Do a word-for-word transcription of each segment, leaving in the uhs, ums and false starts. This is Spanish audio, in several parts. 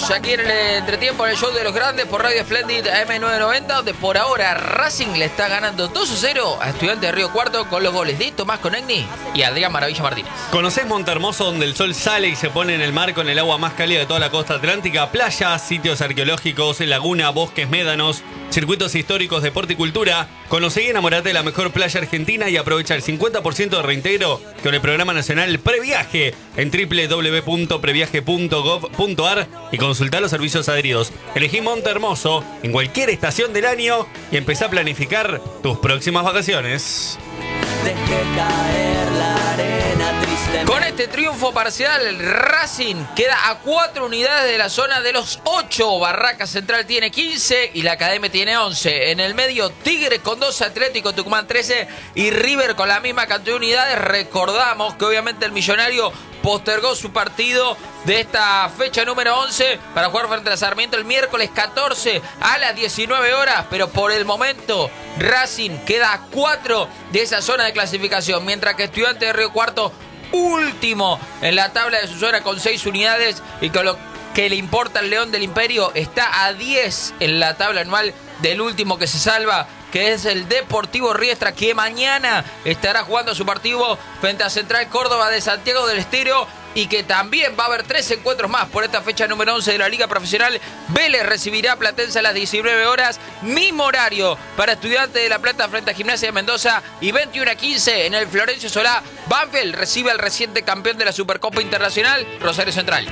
seguimos aquí en el entretiempo en el show de los grandes por Radio Splendid A M novecientos noventa, donde por ahora Racing le está ganando dos a cero a Estudiantes de Río Cuarto con los goles de Tomás Conegni y Adrián Maravilla Martínez. ¿Conocés Montehermoso, donde el sol sale y se pone en el mar con el agua más cálida de toda la costa atlántica? Playas, sitios arqueológicos, laguna, bosques, médanos, circuitos históricos, deporte y cultura. Conocé y enamorate de la mejor playa argentina y aprovecha el cincuenta por ciento de reintegro con el programa nacional Previaje en doble u doble u doble u punto previaje punto gov punto ar y consultá los servicios adheridos. Elegí Montehermoso en cualquier estación del año y empezá a planificar tus próximas vacaciones. Dejé caer la arena tristemente. Con este triunfo parcial, Racing queda a cuatro unidades de la zona de los ocho. Barraca Central tiene quince y la Academia tiene once. En el medio, Tigre con doce, Atlético Tucumán trece y River con la misma cantidad de unidades. Recordamos que obviamente el Millonario postergó su partido de esta fecha número once para jugar frente a Sarmiento el miércoles catorce a las diecinueve horas, pero por el momento Racing queda a cuatro de esa zona de clasificación, mientras que Estudiantes de Río Cuarto último en la tabla de su zona con seis unidades y con lo que le importa al León del Imperio está a diez en la tabla anual del último que se salva, que es el Deportivo Riestra, que mañana estará jugando su partido frente a Central Córdoba de Santiago del Estero y que también va a haber tres encuentros más por esta fecha número once de la Liga Profesional. Vélez recibirá a Platense a las diecinueve horas, mismo horario para Estudiantes de La Plata frente a Gimnasia de Mendoza y veintiuno a quince en el Florencio Solá. Banfield recibe al reciente campeón de la Supercopa Internacional, Rosario Central.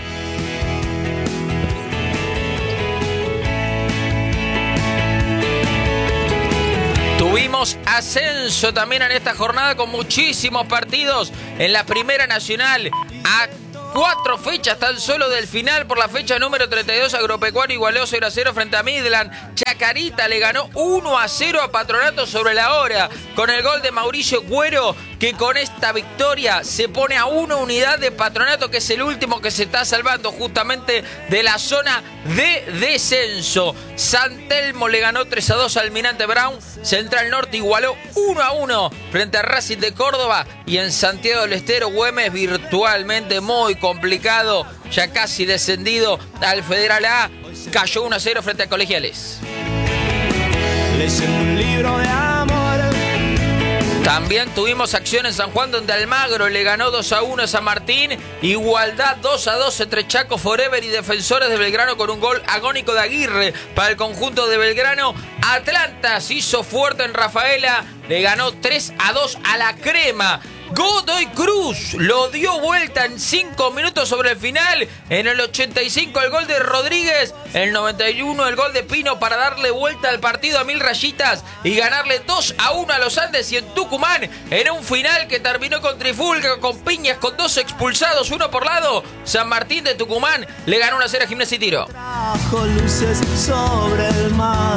Tuvimos ascenso también en esta jornada con muchísimos partidos en la Primera Nacional. A cuatro fechas tan solo del final, por la fecha número treinta y dos, Agropecuario igualó cero a cero frente a Midland. Chacarita le ganó uno a cero a Patronato sobre la hora, con el gol de Mauricio Cuero, que con esta victoria se pone a una unidad de Patronato, que es el último que se está salvando justamente de la zona de descenso. San Telmo le ganó tres a dos al Almirante Brown. Central Norte igualó uno a uno frente a Racing de Córdoba. Y en Santiago del Estero, Güemes virtualmente muy complicado, ya casi descendido al Federal A, cayó uno a cero frente a Colegiales. Leyendo un libro de amor. También tuvimos acción en San Juan, donde Almagro le ganó dos a uno a San Martín. Igualdad dos a dos entre Chaco Forever y Defensores de Belgrano con un gol agónico de Aguirre para el conjunto de Belgrano. Atlanta se hizo fuerte en Rafaela, le ganó tres a dos a la Crema. Godoy Cruz lo dio vuelta en cinco minutos sobre el final. En el ochenta y cinco el gol de Rodríguez, en el noventa y uno el gol de Pino para darle vuelta al partido a mil rayitas y ganarle dos a uno a los Andes. Y en Tucumán, en un final que terminó con trifulca, con piñas, con dos expulsados, uno por lado, San Martín de Tucumán le ganó una cero a Gimnasia y Tiro. Trajo luces sobre el mar.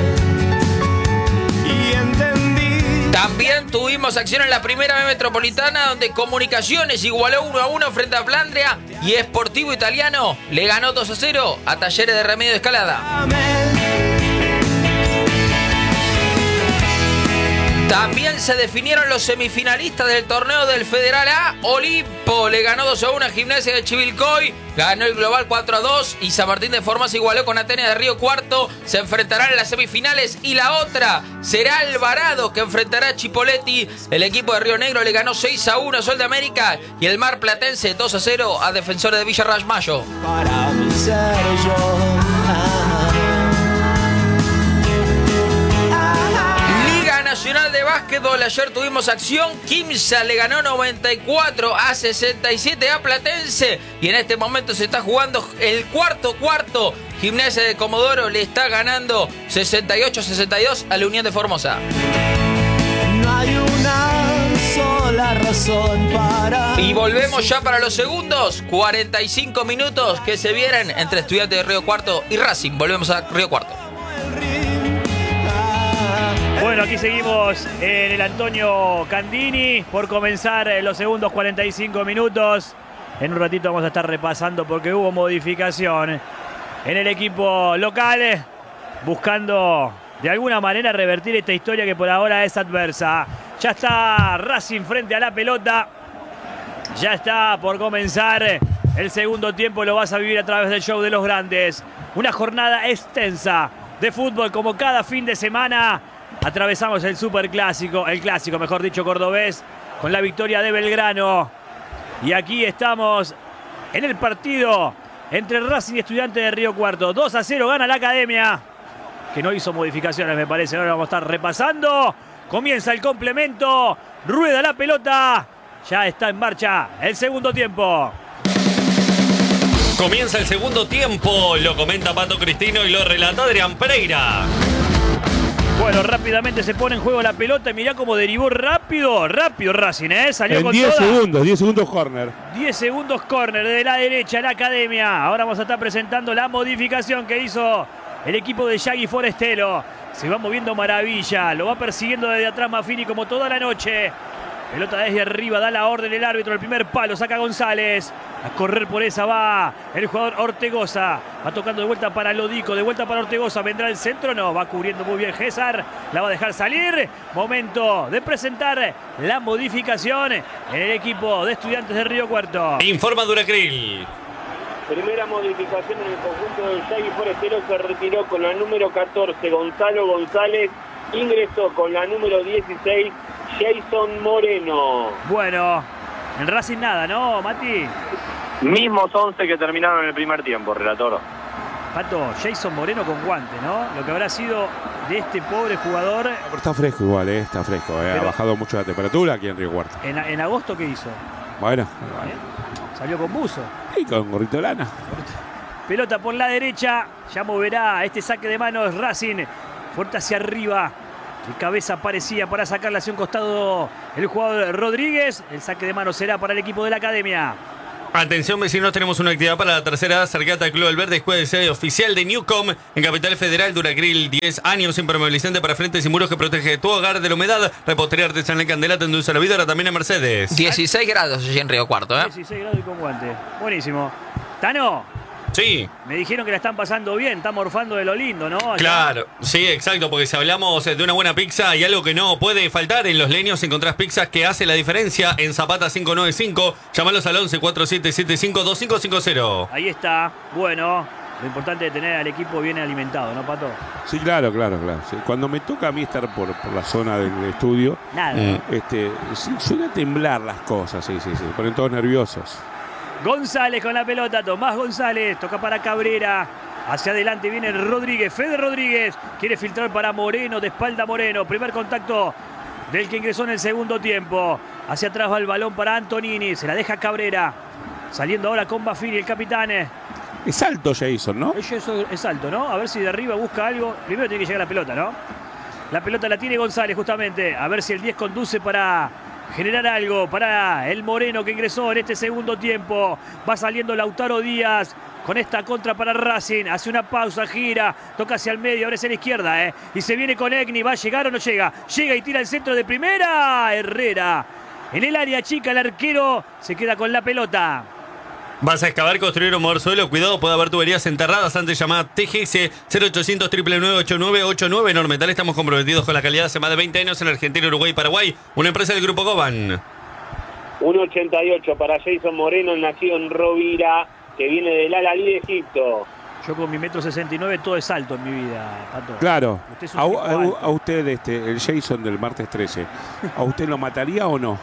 Y entendí. También tuvimos acción en la Primera B Metropolitana, donde Comunicaciones igualó uno a uno frente a Flandria y Sportivo Italiano le ganó dos a cero a Talleres de Remedio de Escalada. También se definieron los semifinalistas del torneo del Federal A. Olimpo le ganó dos a uno a Gimnasia de Chivilcoy, ganó el global cuatro a dos y San Martín de Formosa igualó con Atenas de Río Cuarto. Se enfrentarán en las semifinales y la otra será Alvarado, que enfrentará a Chipoletti. El equipo de Río Negro le ganó seis a uno a Sol de América y el Mar Platense dos a cero a Defensores de Villa Ramallo. Para mí ser yo. Nacional de Básquetbol, ayer tuvimos acción. Quimsa le ganó noventa y cuatro a sesenta y siete a Platense y en este momento se está jugando el cuarto cuarto. Gimnasia de Comodoro le está ganando sesenta y ocho a sesenta y dos a la Unión de Formosa. No hay una sola razón para... Y volvemos ya para los segundos cuarenta y cinco minutos que se vienen entre Estudiantes de Río Cuarto y Racing. Volvemos a Río Cuarto. Bueno, aquí seguimos en el Antonio Candini por comenzar los segundos cuarenta y cinco minutos. En un ratito vamos a estar repasando porque hubo modificación en el equipo local, buscando de alguna manera revertir esta historia que por ahora es adversa. Ya está Racing frente a la pelota. Ya está por comenzar El segundo tiempo lo vas a vivir a través del show de los grandes. Una jornada extensa de fútbol como cada fin de semana. Atravesamos el superclásico, el clásico, mejor dicho, cordobés, con la victoria de Belgrano. Y aquí estamos en el partido entre Racing y Estudiantes de Río Cuarto. dos a cero gana la Academia, que no hizo modificaciones, me parece. Ahora vamos a estar repasando. Comienza el complemento. Rueda la pelota. Ya está en marcha el segundo tiempo. Comienza el segundo tiempo. Lo comenta Pato Cristino y lo relata Adrián Pereira. Bueno, rápidamente se pone en juego la pelota y mirá cómo derivó rápido, rápido Racing, ¿eh? Salió en con diez toda. segundos, diez segundos corner. diez segundos corner de la derecha la Academia. Ahora vamos a estar presentando la modificación que hizo el equipo de Yagui Forestero. Se va moviendo maravilla, lo va persiguiendo desde atrás Maffini como toda la noche. Pelota desde arriba, da la orden el árbitro, el primer palo, saca González. A correr por esa va el jugador Ortegoza. Va tocando de vuelta para Lodico, de vuelta para Ortegoza. ¿Vendrá el centro? No, va cubriendo muy bien César. La va a dejar salir. Momento de presentar la modificación en el equipo de Estudiantes de Río Cuarto. Informa Duracril. Primera modificación en el conjunto del Yagui Forestero. Se retiró con la número catorce Gonzalo González. Ingresó con la número dieciséis Jason Moreno. Bueno, en Racing nada, ¿no, Mati? Mismos once que terminaron en el primer tiempo, relator. Pato, Jason Moreno con guante, ¿no? Lo que habrá sido de este pobre jugador. Pero está fresco igual, eh, está fresco. Eh. Pero, ha bajado mucho la temperatura aquí en Río Cuarto. En, en agosto, ¿qué hizo? Bueno, ¿Eh? Salió con buzo. y con gorrito de lana. Pelota por la derecha. Ya moverá este saque de manos Racing. Fuerte hacia arriba. De cabeza parecía para sacarla hacia un costado el jugador Rodríguez. El saque de manos será para el equipo de la Academia. Atención vecinos, tenemos una actividad para la tercera. Acercate al Club Alverde, escuela de sede oficial de Newcom en Capital Federal. Duracril, diez años, impermeabilizante para frentes y muros que protege tu hogar de la humedad. Repostería artesanal Candela, te endulza la vida, ahora también en Mercedes. dieciséis grados allí en Río Cuarto, ¿eh? dieciséis grados y con guante. Buenísimo. Tano, Sí, me dijeron que la están pasando bien, están morfando de lo lindo, ¿no? Allá. claro, sí, exacto, porque si hablamos de una buena pizza y algo que no puede faltar, en Los Leños encontrás pizzas que hace la diferencia. En Zapata cinco noventa y cinco, llamalos al once cuatro siete siete cinco dos cinco cinco cero. Ahí está. Bueno, lo importante es tener al equipo bien alimentado, ¿no, Pato? Sí, claro, claro, claro. Sí. Cuando me toca a mí estar por, por la zona del estudio, Nada. Mm. este, sí, suele temblar las cosas, sí, sí, sí. Ponen todos nerviosos. González con la pelota, Tomás González, toca para Cabrera, hacia adelante viene Rodríguez, Fede Rodríguez, quiere filtrar para Moreno, de espalda Moreno, primer contacto del que ingresó en el segundo tiempo, hacia atrás va el balón para Antonini, se la deja Cabrera, saliendo ahora con Bafini, el capitán. Es alto Jason, ¿no? Eso es alto, ¿no? A ver si de arriba busca algo, primero tiene que llegar la pelota, ¿no? La pelota la tiene González justamente, a ver si el diez conduce para generar algo para el Moreno que ingresó en este segundo tiempo. Va saliendo Lautaro Díaz con esta contra para Racing. Hace una pausa, gira, toca hacia el medio, ahora es en la izquierda, ¿eh? Y se viene con Egni, ¿va a llegar o no llega? Llega y tira el centro de primera. Herrera en el área chica, el arquero se queda con la pelota. Vas a excavar, construir o mover suelo. Cuidado, puede haber tuberías enterradas. Antes llamada T G S cero ochocientos, nueve nueve ocho nueve ocho nueve. Normetal, estamos comprometidos con la calidad hace más de veinte años en Argentina, Uruguay y Paraguay. Una empresa del Grupo Goban. uno ochenta y ocho para Jason Moreno, nacido en Rovira, que viene del Al-Ahly de Egipto. Yo con mi metro sesenta y nueve todo es alto en mi vida, Pato. Claro. Usted es un A, tipo a- alto. a usted, este, el Jason del martes trece, ¿a usted lo mataría o no?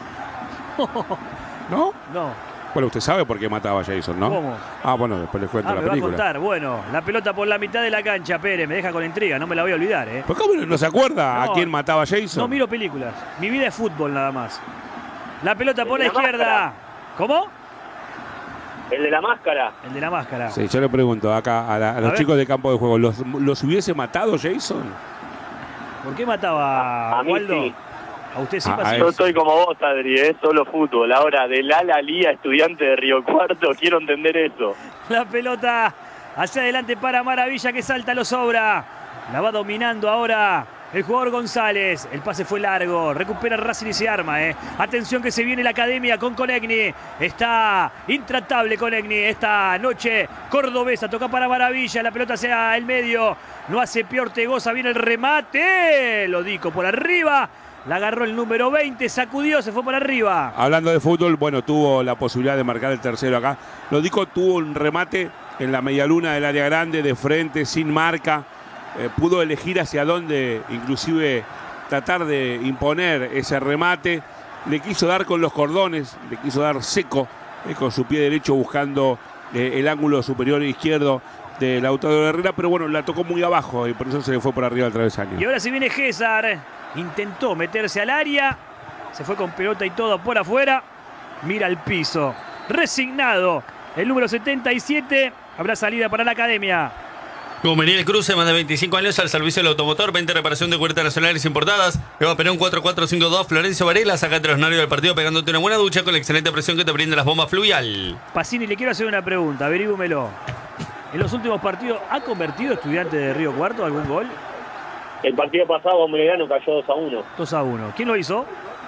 ¿No? No. Bueno, usted sabe por qué mataba a Jason, ¿no? ¿Cómo? Ah, bueno, después les cuento Ah, la me va a película. contar. Bueno, la pelota por la mitad de la cancha, Pérez. Me deja con intriga, no me la voy a olvidar, ¿eh? ¿Pero cómo no se acuerda No, a quién mataba a Jason? No miro películas. Mi vida es fútbol nada más. La pelota por El la de la izquierda. máscara. ¿Cómo? El de la máscara. El de la máscara. Sí, yo le pregunto acá a, la- a los ver. chicos de campo de juego, ¿los, los hubiese matado Jason? ¿Por qué mataba A a mí Waldo? sí. A usted sí, A- a Pacino. él Yo estoy como vos, Adri, es solo fútbol. Ahora, del Al-Ahly a Estudiante de Río Cuarto, quiero entender eso. La pelota hacia adelante para Maravilla que salta, lo sobra. La va dominando ahora el jugador González. El pase fue largo. Recupera Racing y se arma. Eh. Atención que se viene la Academia con Conegni. Está intratable Conegni esta noche cordobesa. Toca para Maravilla. La pelota hacia el medio. No hace peor Tegoza. Viene el remate. Lo dico por arriba. La agarró el número veinte, sacudió, se fue por arriba. Hablando de fútbol, bueno, tuvo la posibilidad de marcar el tercero acá. Lodico tuvo un remate en la medialuna del área grande, de frente, sin marca. Eh, pudo elegir hacia dónde, inclusive tratar de imponer ese remate. Le quiso dar con los cordones, le quiso dar seco eh, con su pie derecho buscando eh, el ángulo superior izquierdo de Lautaro Herrera, pero bueno, la tocó muy abajo y por eso se le fue por arriba al travesaño. Y ahora si viene César, intentó meterse al área, se fue con pelota y todo por afuera, mira al piso, resignado, el número setenta y siete, habrá salida para la academia. Gumeniel Cruce, más de veinticinco años al servicio del automotor, veinte reparación de cubiertas nacionales importadas. Eva Perón cuatro cuatro cinco dos, Florencio Varela, sacate los nervios del partido pegándote una buena ducha con la excelente presión que te brinda las bombas Fluvial. Pacini, le quiero hacer una pregunta, averígüemelo. ¿En los últimos partidos ha convertido Estudiantes de Río Cuarto algún gol? El partido pasado Belgrano cayó dos a uno. dos a uno. ¿Quién lo hizo?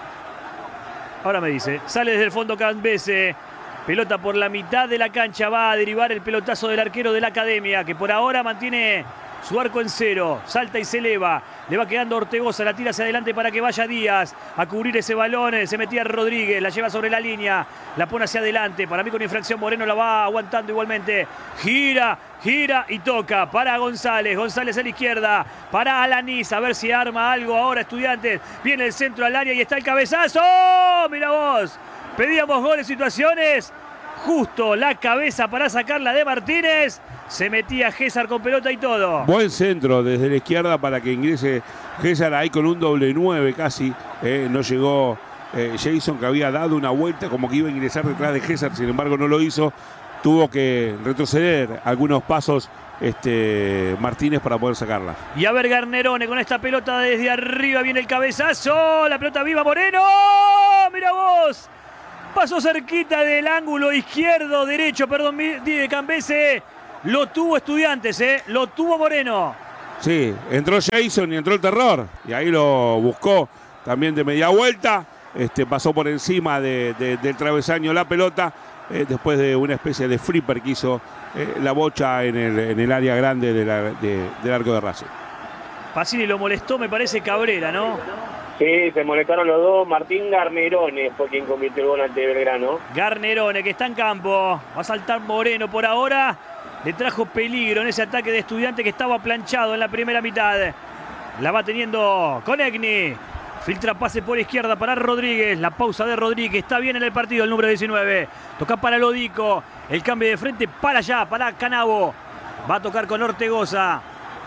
Ahora me dice. Sale desde el fondo Cambese. Pelota por la mitad de la cancha. Va a derivar el pelotazo del arquero de la academia, que por ahora mantiene su arco en cero. Salta y se eleva. Le va quedando Ortegoza. La tira hacia adelante para que vaya Díaz a cubrir ese balón. Se metía Rodríguez. La lleva sobre la línea. La pone hacia adelante. Para mí con infracción Moreno la va aguantando igualmente. Gira, gira y toca para González. González a la izquierda. Para Alanís. A ver si arma algo ahora Estudiantes. Viene el centro al área y está el cabezazo. Mira vos. Pedíamos goles, situaciones. Justo la cabeza para sacarla de Martínez. Se metía César con pelota y todo. Buen centro desde la izquierda para que ingrese César ahí con un doble nueve casi. Eh, no llegó eh, Jason, que había dado una vuelta como que iba a ingresar detrás de César. Sin embargo no lo hizo. Tuvo que retroceder algunos pasos este, Martínez para poder sacarla. Y a ver Garnerone con esta pelota desde arriba. Viene el cabezazo. La pelota viva Moreno. Mira vos. Pasó cerquita del ángulo izquierdo, derecho, perdón, de Cambese. Lo tuvo Estudiantes, ¿eh? Lo tuvo Moreno. Sí, entró Jason y entró el terror. Y ahí lo buscó también de media vuelta. Este, pasó por encima de, de, del travesaño la pelota. Eh, después de una especie de flipper que hizo eh, la bocha en el, en el área grande de la, de, del arco de Racing. Pacini lo molestó, me parece, Cabrera, ¿no? Sí, se molestaron los dos. Martín Garnerone fue quien convirtió el gol ante Belgrano. Garnerone, que está en campo. Va a saltar Moreno por ahora. Le trajo peligro en ese ataque de Estudiante que estaba planchado en la primera mitad. La va teniendo Conegni. Filtra pase por izquierda para Rodríguez. La pausa de Rodríguez. Está bien en el partido el número diecinueve. Toca para Lodico. El cambio de frente para allá, para Canavo. Va a tocar con Ortegoza.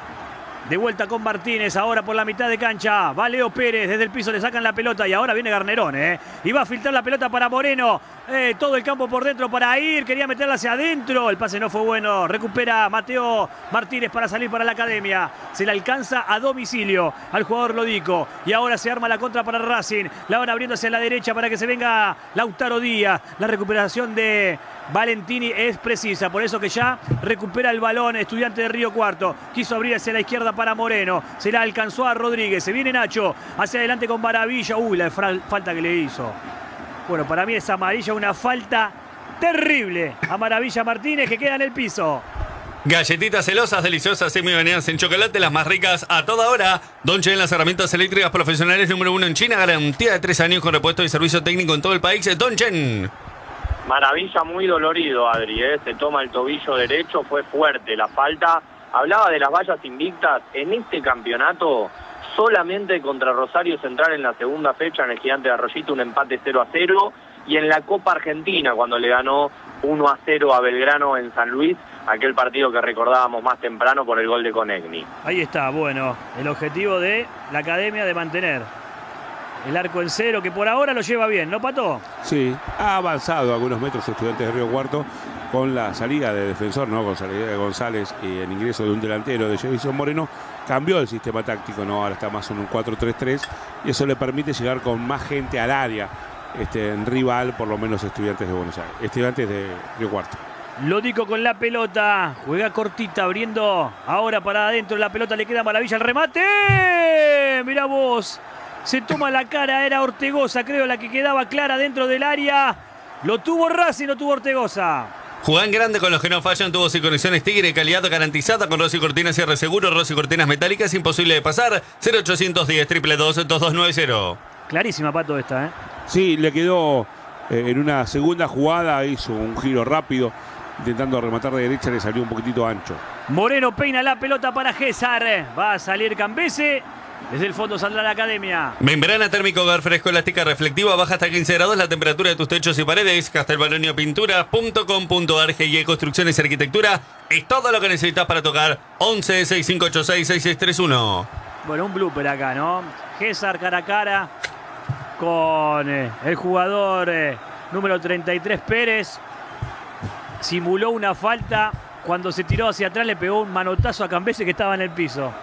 De vuelta con Martínez, ahora por la mitad de cancha. Va Leo Pérez, desde el piso le sacan la pelota y ahora viene Garnerone. ¿eh? Y va a filtrar la pelota para Moreno. Eh, todo el campo por dentro para ir. Quería meterla hacia adentro. El pase no fue bueno. Recupera Mateo Martínez para salir para la academia. Se la alcanza a domicilio al jugador Lodico. Y ahora se arma la contra para Racing. La van abriendo hacia la derecha para que se venga Lautaro Díaz. La recuperación de Valentini es precisa. Por eso que ya recupera el balón Estudiante de Río Cuarto. Quiso abrir hacia la izquierda para Moreno. Se la alcanzó a Rodríguez. Se viene Nacho. Hacia adelante con Maravilla. Uy, la falta que le hizo. Bueno, para mí es amarilla, una falta terrible a Maravilla Martínez, que queda en el piso. Galletitas celosas, deliciosas y muy bañadas en chocolate, las más ricas a toda hora. Donche en las herramientas eléctricas profesionales número uno en China. Garantía de tres años con repuesto y servicio técnico en todo el país. Donchen. Maravilla muy dolorido, Adri, ¿eh? Se toma el tobillo derecho, fue fuerte la falta. Hablaba de las vallas invictas. En este campeonato, solamente contra Rosario Central en la segunda fecha, en el Gigante de Arroyito, un empate cero a cero. Y en la Copa Argentina, cuando le ganó uno a cero a Belgrano en San Luis, aquel partido que recordábamos más temprano por el gol de Conegni. Ahí está, bueno, el objetivo de la academia de mantener el arco en cero, que por ahora lo lleva bien, ¿no, Pato? Sí, ha avanzado algunos metros Estudiantes de Río Cuarto con la salida de defensor, ¿no? Con salida de González y el ingreso de un delantero de Jason Moreno. Cambió el sistema táctico, ¿no? Ahora está más en un cuatro tres tres y eso le permite llegar con más gente al área, este, en rival, por lo menos Estudiantes de Buenos Aires, Estudiantes de Río Cuarto. Lodico con la pelota, juega cortita, abriendo ahora para adentro, la pelota le queda Maravilla, el remate, mirá vos, se toma la cara, era Ortegoza, creo, la que quedaba clara dentro del área, lo tuvo Racing, lo tuvo Ortegoza. Jugá en grande con los que no fallan, tubos y conexiones Tigre, calidad garantizada con Rossi Cortinas y Reseguro, Rossi Cortinas Metálicas, imposible de pasar. cero ochocientos diez, dos dos dos, dos dos nueve cero. Clarísima, Pato, esta, ¿eh? Sí, le quedó eh, en una segunda jugada, hizo un giro rápido, intentando rematar de derecha, le salió un poquitito ancho. Moreno peina la pelota para César. Va a salir Cambese. Desde el fondo saldrá la academia. Membrana térmico hogar fresco elástica reflectiva, baja hasta quince grados la temperatura de tus techos y paredes. Castelbaronio Pintura punto com punto ar. G I E Construcciones y Arquitectura es todo lo que necesitas para tocar. once, seis cinco ocho seis, seis seis tres uno. Bueno, un blooper acá, ¿no? César cara a cara con eh, el jugador eh, número treinta y tres, Pérez. Simuló una falta. Cuando se tiró hacia atrás le pegó un manotazo a Cambese que estaba en el piso.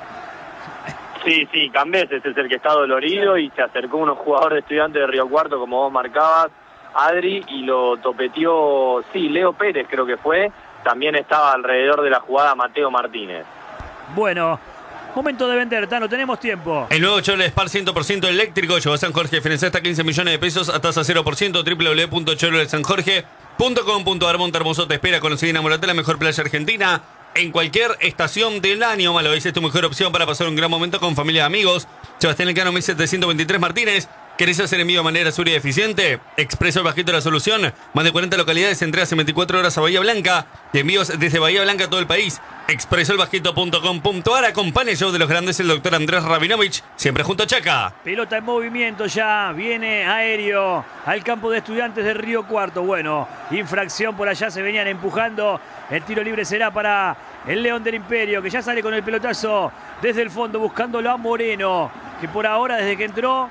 Sí, sí, Cambese es el que está dolorido y se acercó unos jugadores de Estudiantes de Río Cuarto, como vos marcabas, Adri, y lo topeteó, sí, Leo Pérez creo que fue. También estaba alrededor de la jugada Mateo Martínez. Bueno, momento de vender, Tano, tenemos tiempo. El nuevo Chevrolet Spark cien por ciento eléctrico, llevó a San Jorge, financia hasta quince millones de pesos a tasa cero por ciento, doble u doble u doble u punto chevrolet san jorge punto com punto ar. Montermoso te espera, conocer y enamorarte la mejor playa argentina. En cualquier estación del año, Malvavisc es tu mejor opción para pasar un gran momento con familia y amigos. Sebastián Elcano, mil setecientos veintitrés Martínez. ¿Querés hacer envío de manera segura y eficiente? Expreso el Bajito de la solución. Más de cuarenta localidades, entregas en veinticuatro horas a Bahía Blanca. Y envíos desde Bahía Blanca a todo el país. expreso el bajito punto com punto ar. Acompaña el show de los grandes el doctor Andrés Rabinovich, siempre junto a Chaca. Pelota en movimiento ya, viene aéreo al campo de Estudiantes de Río Cuarto. Bueno, infracción por allá, se venían empujando. El tiro libre será para el León del Imperio, que ya sale con el pelotazo desde el fondo, buscándolo a Moreno, que por ahora, desde que entró,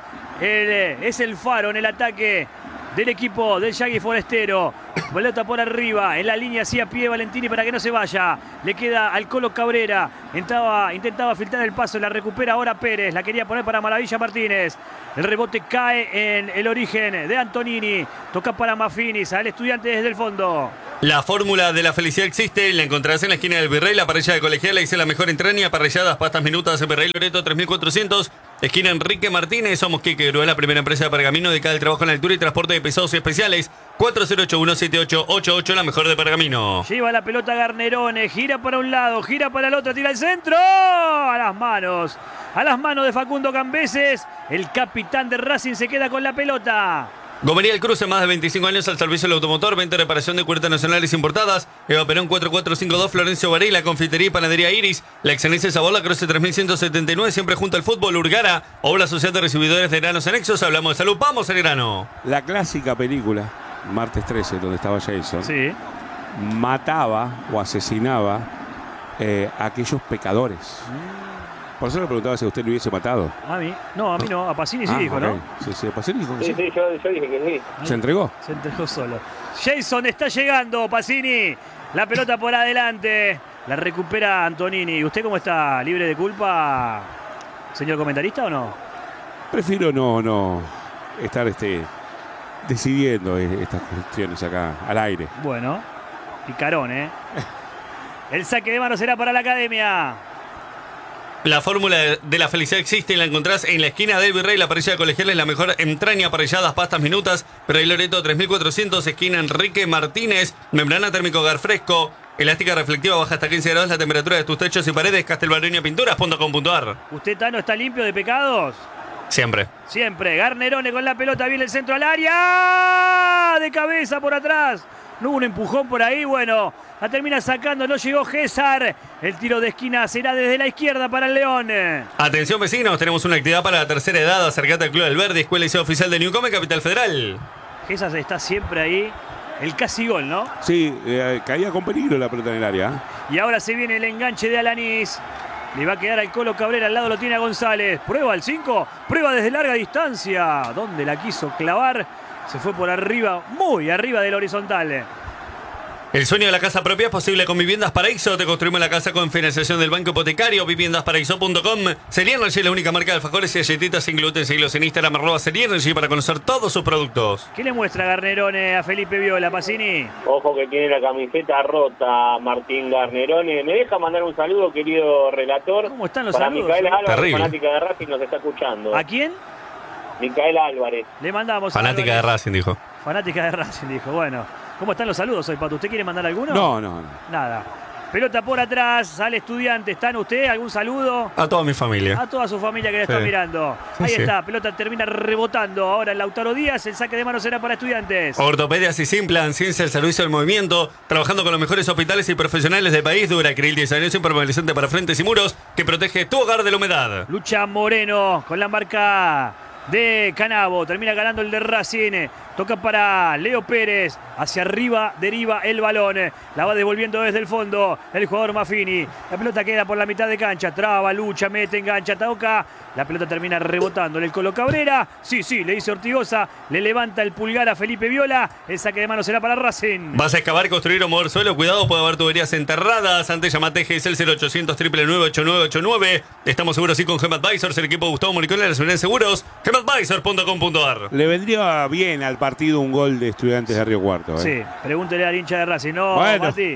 el, es el faro en el ataque del equipo del Yagui Forestero. Pelota por arriba, en la línea así a pie Valentini para que no se vaya. Le queda al Colo Cabrera. Intentaba, intentaba filtrar el paso, la recupera ahora Pérez. La quería poner para Maravilla Martínez. El rebote cae en el origen de Antonini. Toca para Maffini, sale Estudiante desde el fondo. La fórmula de la felicidad existe, la encontrarás en la esquina del Virrey, la parrilla de Colegiala, hice la mejor entraña, parrilladas, pastas minutas, en Virrey Loreto tres mil cuatrocientos, esquina Enrique Martínez. Somos Quique Grúa, la primera empresa de pergamino dedicada al trabajo en altura y transporte de pesados y especiales. cuatro cero ocho uno siete ocho ocho ocho, la mejor de pergamino. Lleva la pelota Garnerone, gira para un lado, gira para el otro, tira al centro, a las manos, a las manos de Facundo Cambeses. El capitán de Racing se queda con la pelota. Gomería El Cruce, más de veinticinco años al servicio del automotor, venta y reparación de cubiertas nacionales importadas. Eva Perón cuatro cuatro cinco dos, Florencio Varela, confitería y panadería Iris. La excelencia de sabor, la Cruce tres mil ciento setenta y nueve, siempre junto al fútbol. Urgara, obra social de recibidores de granos anexos. Hablamos de salud, vamos al grano. La clásica película, Martes trece, donde estaba Jason, Sí. mataba o asesinaba eh, a aquellos pecadores. Por eso le preguntaba si a usted lo hubiese matado. A mí, no, a mí no, a Pacini sí Ah, dijo, ok. ¿no? Sí, sí, a Pacini dijo que Sí, sí. sí, yo, yo dije que sí. ¿Se entregó? Se entregó solo. Jason está llegando, Pacini. La pelota por adelante. La recupera Antonini. ¿Usted cómo está? ¿Libre de culpa, señor comentarista, o no? Prefiero no, no estar este, decidiendo eh, estas cuestiones acá al aire. Bueno, picarón, ¿eh? El saque de mano será para la academia. La fórmula de la felicidad existe y la encontrás en la esquina del Virrey, la parrilla de Colegiala es la mejor entraña, parrilladas, pastas minutas. Virrey Loreto tres mil cuatrocientos, esquina Enrique Martínez, membrana térmico hogar fresco, elástica reflectiva, baja hasta quince grados la temperatura de tus techos y paredes. Castelbaronio Pinturas punto com punto ar. ¿Usted, Tano, está limpio de pecados? Siempre. Siempre. Garnerone con la pelota, viene el centro al área. De cabeza por atrás. No hubo un empujón por ahí, bueno, la termina sacando, no llegó César. El tiro de esquina será desde la izquierda para el León. Atención vecinos, tenemos una actividad para la tercera edad. Acercate al Club del Verde, Escuela y Liceo Oficial de Newcome, Capital Federal. César está siempre ahí. El casi gol, ¿no? Sí, eh, caía con peligro la pelota en el área. ¿eh? Y ahora se viene el enganche de Alanís. Le va a quedar al Colo Cabrera, al lado lo tiene a González. Prueba al cinco, prueba desde larga distancia. ¿Dónde la quiso clavar? Se fue por arriba, muy arriba del horizontal. El sueño de la casa propia es posible con Viviendas Paraíso. Te construimos la casa con financiación del Banco Hipotecario. viviendas paraíso punto com. Serienergy, la única marca de alfajores y galletitas sin gluten. Seguilos en Instagram, arroba Serienergy, para conocer todos sus productos. ¿Qué le muestra Garnerone a Felipe Viola, Pacini? Ojo que tiene la camiseta rota Martín Garnerone. ¿Me deja mandar un saludo, querido relator? ¿Cómo están los Para saludos? Micaela Álvarez, Terrible. fanática de Racing, nos está escuchando. ¿A quién? Micaela Álvarez. Le mandamos a Fanática de Álvarez. Racing, dijo. Fanática de Racing, dijo. Bueno, ¿Cómo están los saludos hoy, Pato? ¿Usted quiere mandar alguno? No, no, no. Nada. Pelota por atrás, sale Estudiante. ¿Están usted? ¿Algún saludo? A toda mi familia. A toda su familia que le Sí. está mirando. Sí, Ahí sí. está, pelota termina rebotando. Ahora el Lautaro Díaz, el saque de mano será para Estudiantes. Ortopedias y Simplan, ciencia del servicio del movimiento, trabajando con los mejores hospitales y profesionales del país. Duracril, diez años impermeabilizante para frentes y muros, que protege tu hogar de la humedad. Lucha Moreno con la marca de Canabo. Termina ganando el de Racing. Toca para Leo Pérez. Hacia arriba deriva el balón. La va devolviendo desde el fondo el jugador Maffini. La pelota queda por la mitad de cancha. Traba, lucha, mete, engancha, toca. La pelota termina rebotando en el Colo Cabrera. Sí, sí, le dice Ortigosa. Le levanta el pulgar a Felipe Viola. El saque de mano será para Racing. ¿Vas a excavar, construir o mover suelo? Cuidado, puede haber tuberías enterradas. Antes llamate G S el cero ochocientos, nueve nueve ocho nueve ocho nueve. Estamos seguros sí con Gem Advisors, el equipo de Gustavo Moricone, la seguridad en seguros. gem advisor punto com punto a r. Le vendría bien al partido un gol de Estudiantes de Río Cuarto. ¿eh? Sí, pregúntele al hincha de Racing. No, Bueno. Mati.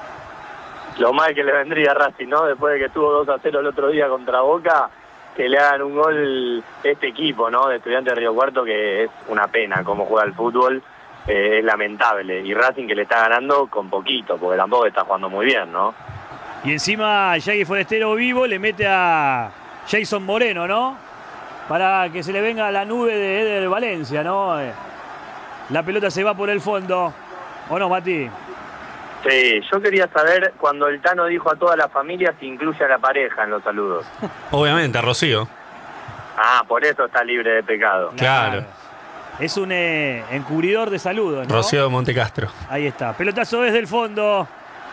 Lo mal que le vendría a Racing, ¿no? Después de que estuvo dos a cero el otro día contra Boca, que le hagan un gol este equipo, ¿no? De Estudiantes de Río Cuarto, que es una pena cómo juega el fútbol, eh, es lamentable. Y Racing que le está ganando con poquito, porque tampoco está jugando muy bien, ¿no? Y encima Yagui Forestero vivo le mete a Jason Moreno, ¿no? Para que se le venga la nube de Eder Valencia, ¿no? Eh, La pelota se va por el fondo. ¿O no, Mati? Sí, yo quería saber cuando el Tano dijo a toda la familia si incluye a la pareja en los saludos. Obviamente, a Rocío. Ah, por eso está libre de pecado. Claro. Es un eh, encubridor de saludos, ¿no? Rocío de Montecastro. Ahí está. Pelotazo desde el fondo.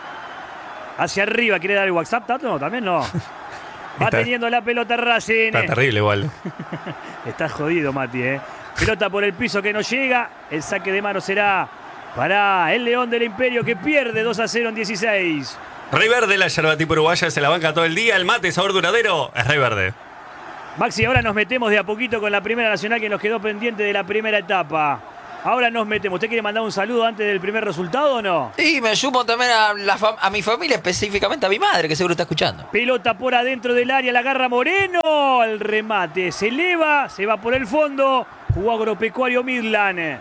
Hacia arriba. ¿Quiere dar el WhatsApp, Tato? No, también no. Va Está- teniendo la pelota Racing. Está terrible igual. Está jodido, Mati, ¿eh? Pelota por el piso que no llega. El saque de mano será para el León del Imperio que pierde dos a cero en dieciséis. Rey Verde, la yerba tipo uruguaya, se la banca todo el día. El mate, sabor duradero, es Rey Verde. Maxi, ahora nos metemos de a poquito con la Primera Nacional que nos quedó pendiente de la primera etapa. Ahora nos metemos. ¿Usted quiere mandar un saludo antes del primer resultado o no? Y me sumo también a, la fam- a mi familia, específicamente a mi madre, que seguro está escuchando. Pelota por adentro del área, la agarra Moreno. El remate se eleva, se va por el fondo. Jugó Agropecuario Midland.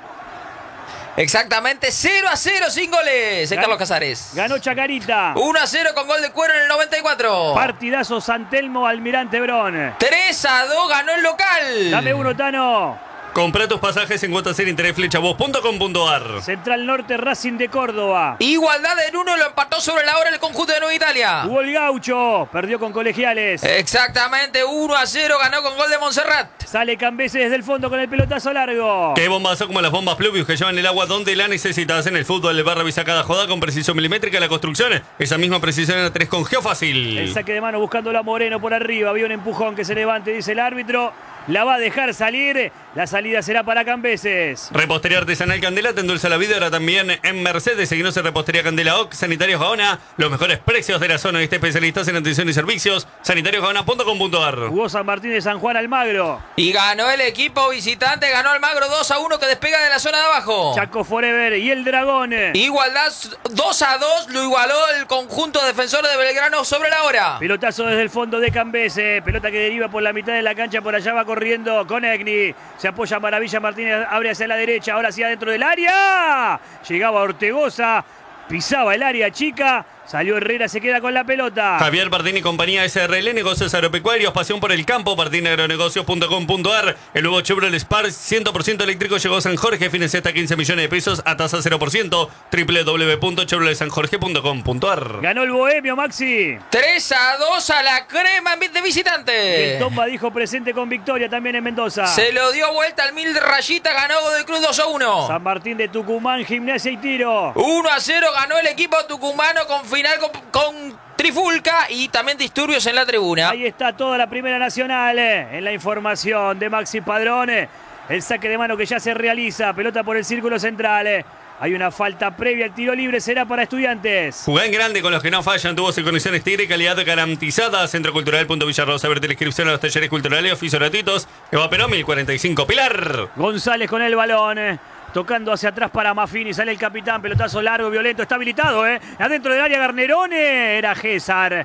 Exactamente, cero a cero sin goles. En Gan- Carlos Casares. Ganó Chacarita. uno a cero con gol de Cuero en el noventa y cuatro. Partidazo San Telmo, Almirante Brón. tres a dos ganó el local. Dame uno, Tano. Comprá tus pasajes en cuotas sin interés flechavos punto com punto a r. Central Norte, Racing de Córdoba. Igualdad en uno, lo empató sobre la hora el conjunto de Nueva Italia. Jugó el Gaucho, perdió con Colegiales. Exactamente, uno a cero ganó con gol de Montserrat. Sale Cambeses desde el fondo con el pelotazo largo. Qué bombazo como las bombas Pluvius que llevan el agua donde la necesitas. En el fútbol de barra visa cada joda con precisión milimétrica. En la construcción, esa misma precisión en la tres con El Geofácil. saque de mano buscándolo a Moreno por arriba. Había un empujón que se levante, dice el árbitro. La va a dejar salir. La salida será para Cambeses. Repostería artesanal Candela te endulza la vida ahora también en Mercedes. Seguinos en Repostería Candela O C, Sanitarios Gaona. Los mejores precios de la zona. Este especialistas en atención y servicios. sanitarios gaona punto com punto a r. Jugó San Martín de San Juan Almagro. Y ganó el equipo visitante, ganó Almagro dos a uno que despega de la zona de abajo. Chaco Forever y el Dragón. Igualdad dos a dos, lo igualó el conjunto defensor de Belgrano sobre la hora. Pelotazo desde el fondo de Cambeses. Pelota que deriva por la mitad de la cancha. Por allá va corriendo con Egni. Se apoya Maravilla Martínez. Abre hacia la derecha. Ahora hacia adentro del área. Llegaba Ortegoza. Pisaba el área chica. Salió Herrera. Se queda con la pelota. Javier Pardini y compañía S R L, negocios agropecuarios, pasión por el campo, pardini agronegocios punto com punto a r. El nuevo Chevrolet Spark cien por ciento eléctrico llegó a San Jorge, financia hasta quince millones de pesos a tasa cero por ciento. doble u doble u doble u punto chevrolet san jorge punto com punto a r. Ganó el Bohemio, Maxi. tres a dos a la crema en de El visitante. Tomba dijo presente con victoria también en Mendoza. Se lo dio vuelta al mil rayita, ganó Godoy Cruz dos a uno. San Martín de Tucumán, Gimnasia y Tiro. uno a cero ganó el equipo tucumano con final con, con trifulca y también disturbios en la tribuna. Ahí está toda la Primera Nacional eh, en la información de Maxi Padrón. eh. El saque de mano que ya se realiza. Pelota por el círculo central. eh. Hay una falta previa al tiro libre. Será para Estudiantes. Jugá en grande con los que no fallan. Tubos y conexiones Tigre, calidad garantizada. Centro Cultural Punto Villarrosa. Verte la inscripción a los talleres culturales, oficios gratuitos. Eva Perón, mil cuarenta y cinco. Pilar. González con el balón. eh. Tocando hacia atrás para Maffini. Sale el capitán. Pelotazo largo, violento. Está habilitado. ¿eh? Adentro del área Garnerone. Era César.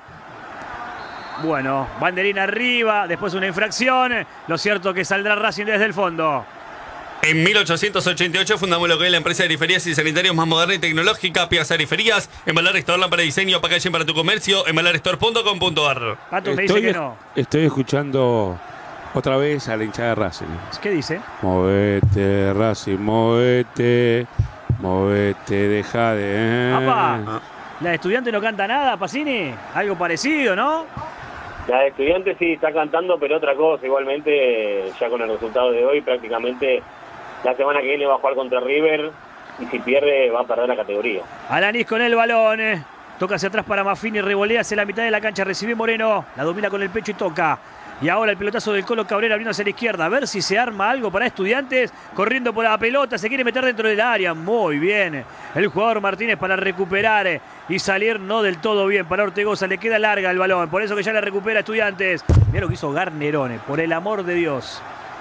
Bueno, banderina arriba. Después una infracción. Lo cierto que saldrá Racing desde el fondo. En mil ochocientos ochenta y ocho fundamos lo que es la empresa de ariferías y sanitarios más moderna y tecnológica, Piazza Ariferías, Embalar Store, lámpara de diseño, packaging para tu comercio, embalar store punto com punto ar. Pato me dice Estoy, que no. estoy escuchando otra vez a la hinchada de Racing. ¿Qué dice? Movete, Racing, movete, movete, deja de... eh. ¡Apa! ¿La de Estudiante no canta nada, Pacini? Algo parecido, ¿no? La de Estudiantes sí está cantando, pero otra cosa, igualmente, ya con el resultado de hoy, prácticamente la semana que viene va a jugar contra River y si pierde va a perder la categoría. Alanis con el balón. eh. Toca hacia atrás para Maffini, revolea hacia la mitad de la cancha, recibe Moreno, la domina con el pecho y toca. Y ahora el pelotazo del Colo Cabrera abriendo hacia la izquierda. A ver si se arma algo para Estudiantes. Corriendo por la pelota, se quiere meter dentro del área. Muy bien. El jugador Martínez para recuperar y salir no del todo bien. Para Ortegoza le queda larga el balón. Por eso que ya la recupera Estudiantes. Mira lo que hizo Garnerone, por el amor de Dios.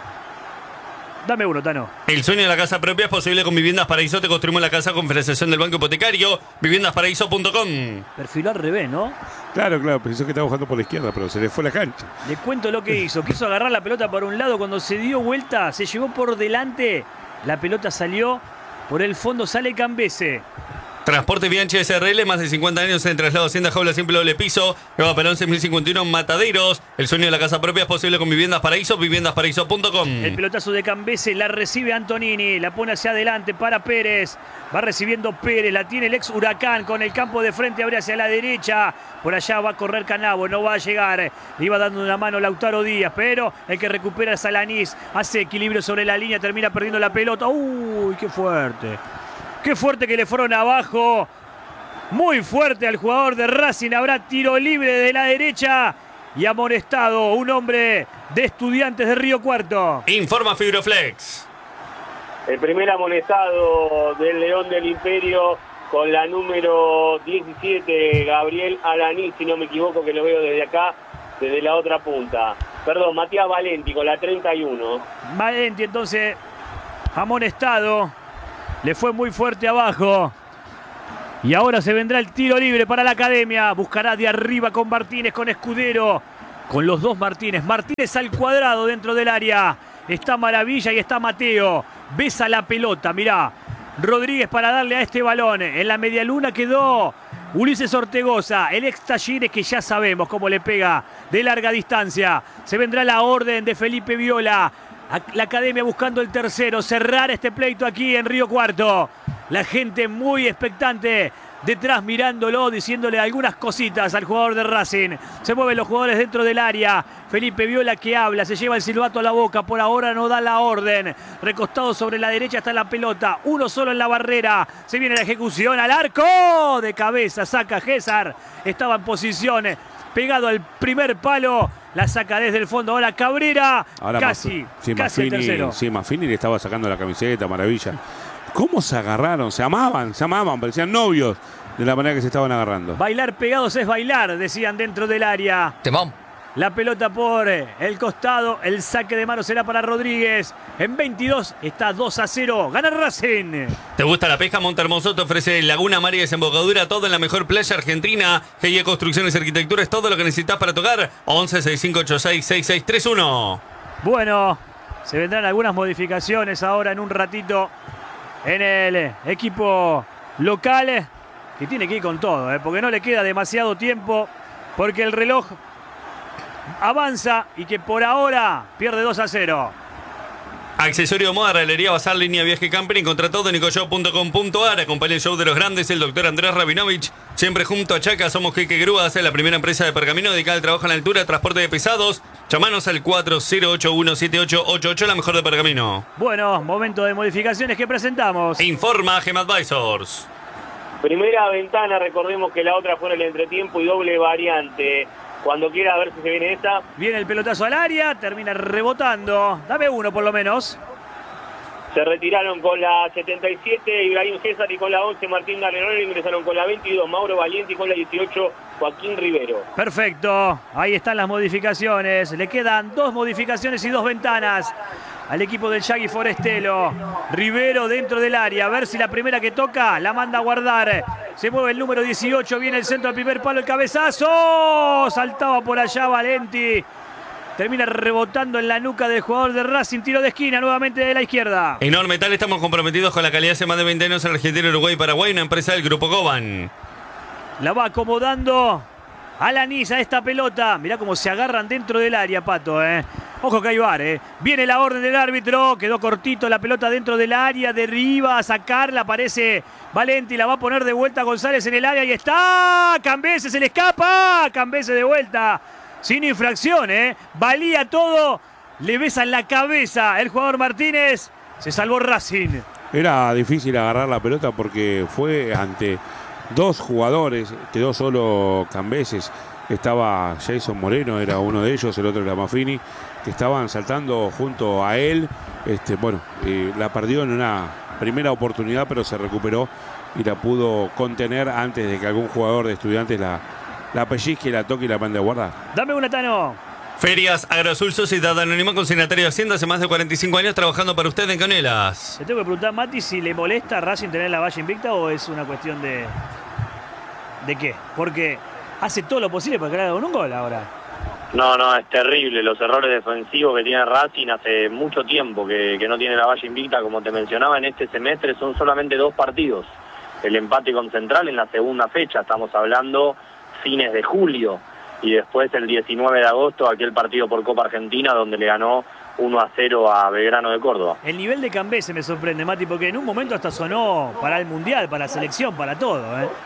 Dame uno, Tano. El sueño de la casa propia es posible con Viviendas Paraíso. Te construimos la casa con financiación del Banco Hipotecario. viviendas paraíso punto com. Perfiló al revés, ¿no? Claro, claro, pensó que estaba jugando por la izquierda, pero se le fue la cancha. Le cuento lo que hizo. Quiso agarrar la pelota por un lado. Cuando se dio vuelta, se llevó por delante. La pelota salió por el fondo. Sale Cambese. Transporte Bianchi S R L, más de cincuenta años en traslado, hacienda, jaula, simple doble piso. Eva Perón seis mil cincuenta y uno, Mataderos. El sueño de la casa propia es posible con Viviendas Paraíso, viviendas paraíso punto com. El pelotazo de Cambese, la recibe Antonini, la pone hacia adelante para Pérez. Va recibiendo Pérez, la tiene el ex Huracán con el campo de frente, abre hacia la derecha. Por allá va a correr Canavo, no va a llegar. Le iba dando una mano Lautaro Díaz, pero el que recupera es Alanís. Hace equilibrio sobre la línea, termina perdiendo la pelota. Uy, qué fuerte. Qué fuerte que le fueron abajo. Muy fuerte al jugador de Racing. Habrá tiro libre de la derecha. Y amonestado un hombre de Estudiantes de Río Cuarto. Informa Fibroflex. El primer amonestado del León del Imperio con la número diecisiete, Gabriel Alaní, si no me equivoco, que lo veo desde acá, desde la otra punta. Perdón, Matías Valenti con la treinta y uno. Valenti entonces amonestado. Le fue muy fuerte abajo. Y ahora se vendrá el tiro libre para la Academia. Buscará de arriba con Martínez, con Escudero. Con los dos Martínez. Martínez al cuadrado dentro del área. Está Maravilla y está Mateo. Besa la pelota, mirá. Rodríguez para darle a este balón. En la medialuna quedó Ulises Ortegoza. El ex Talleres que ya sabemos cómo le pega de larga distancia. Se vendrá la orden de Felipe Viola. La Academia buscando el tercero, cerrar este pleito aquí en Río Cuarto. La gente muy expectante detrás mirándolo, diciéndole algunas cositas al jugador de Racing. Se mueven los jugadores dentro del área. Felipe Viola que habla, se lleva el silbato a la boca. Por ahora no da la orden. Recostado sobre la derecha está la pelota. Uno solo en la barrera. Se viene la ejecución al arco. De cabeza saca César. Estaba en posición pegado al primer palo. La saca desde el fondo. Ahora Cabrera. Ahora casi, sí, casi Maffini, el tercero. Sí, Maffini le estaba sacando la camiseta, Maravilla. ¿Cómo se agarraron? Se amaban, se amaban, parecían novios de la manera que se estaban agarrando. Bailar pegados es bailar, decían dentro del área. Temón. La pelota por el costado. El saque de mano será para Rodríguez. En veintidós está dos a cero. Gana Racing. ¿Te gusta la pesca? Montehermoso te ofrece Laguna, mar y desembocadura. Todo en la mejor playa argentina. G I E Construcciones y Arquitectura es todo lo que necesitas para tocar. once, sesenta y cinco ochenta y seis, sesenta y seis treinta y uno. Bueno, se vendrán algunas modificaciones ahora en un ratito en el equipo local. Que tiene que ir con todo, ¿eh? Porque no le queda demasiado tiempo. Porque el reloj avanza y que por ahora pierde dos a cero. Accesorio de moda, Realería Bazar, línea viaje camping. Encontrá todo en nicoshop punto com punto ar. Acompaña el show de los grandes, el doctor Andrés Rabinovich. Siempre junto a Chaca, somos Jeque Grúas, la primera empresa de pergamino dedicada al trabajo en altura, transporte de pesados. Llamanos al cuatro cero ocho uno siete ocho ocho ocho, la mejor de pergamino. Bueno, momento de modificaciones que presentamos. Informa Gem Advisors. Primera ventana, recordemos que la otra fue en el entretiempo y doble variante. Cuando quiera, a ver si se viene esta. Viene el pelotazo al área, termina rebotando. Dame uno por lo menos. Se retiraron con la setenta y siete, Ibrahim César, y con la once, Martín Garnerone. Ingresaron con la veintidós, Mauro Valiente, y con la dieciocho, Joaquín Rivero. Perfecto, ahí están las modificaciones. Le quedan dos modificaciones y dos ventanas al equipo del Yagui Forestelo. Rivero dentro del área, a ver si la primera que toca la manda a guardar. Se mueve el número dieciocho, viene el centro al primer palo, el cabezazo. Saltaba por allá Valenti. termina rebotando en la nuca del jugador de Racing. Tiro de esquina nuevamente de la izquierda. Enorme tal, estamos comprometidos con la calidad hace más de veinte años en Argentina, Uruguay y Paraguay, una empresa del Grupo Goban. La va acomodando Alanis a esta pelota. Mirá cómo se agarran dentro del área, Pato, ¿eh? Ojo que hay V A R, ¿eh? Viene la orden del árbitro. Quedó cortito la pelota dentro del área. Derriba a sacarla. Aparece Valenti. La va a poner de vuelta González en el área. Y está. Cambese se le escapa. Cambese de vuelta. Sin infracción, ¿eh? Valía todo. Le besa en la cabeza el jugador Martínez. Se salvó Racing. Era difícil agarrar la pelota porque fue ante dos jugadores. Quedó solo Cambeses. Estaba Jason Moreno, era uno de ellos, el otro era Maffini, que estaban saltando junto a él. Este, bueno, eh, la perdió en una primera oportunidad, pero se recuperó y la pudo contener antes de que algún jugador de Estudiantes la, la pellizque, la toque y la mande a guardar. Dame una, Tano. Ferias Agrosul, Sociedad Anónima Consignatario de Hacienda, hace más de cuarenta y cinco años trabajando para usted en Canelas. Le tengo que preguntar, Mati, si le molesta a Racing tener la valla invicta o es una cuestión de... ¿De qué? Porque hace todo lo posible para que le haga un gol ahora. No, no, es terrible los errores defensivos que tiene Racing. Hace mucho tiempo que, que no tiene la valla invicta. Como te mencionaba, en este semestre son solamente dos partidos. El empate con Central en la segunda fecha, estamos hablando fines de julio. Y después el diecinueve de agosto, aquel partido por Copa Argentina, donde le ganó uno a cero a Belgrano de Córdoba. El nivel de Cambese me sorprende, Mati, porque en un momento hasta sonó para el Mundial, para la selección, para todo, ¿eh?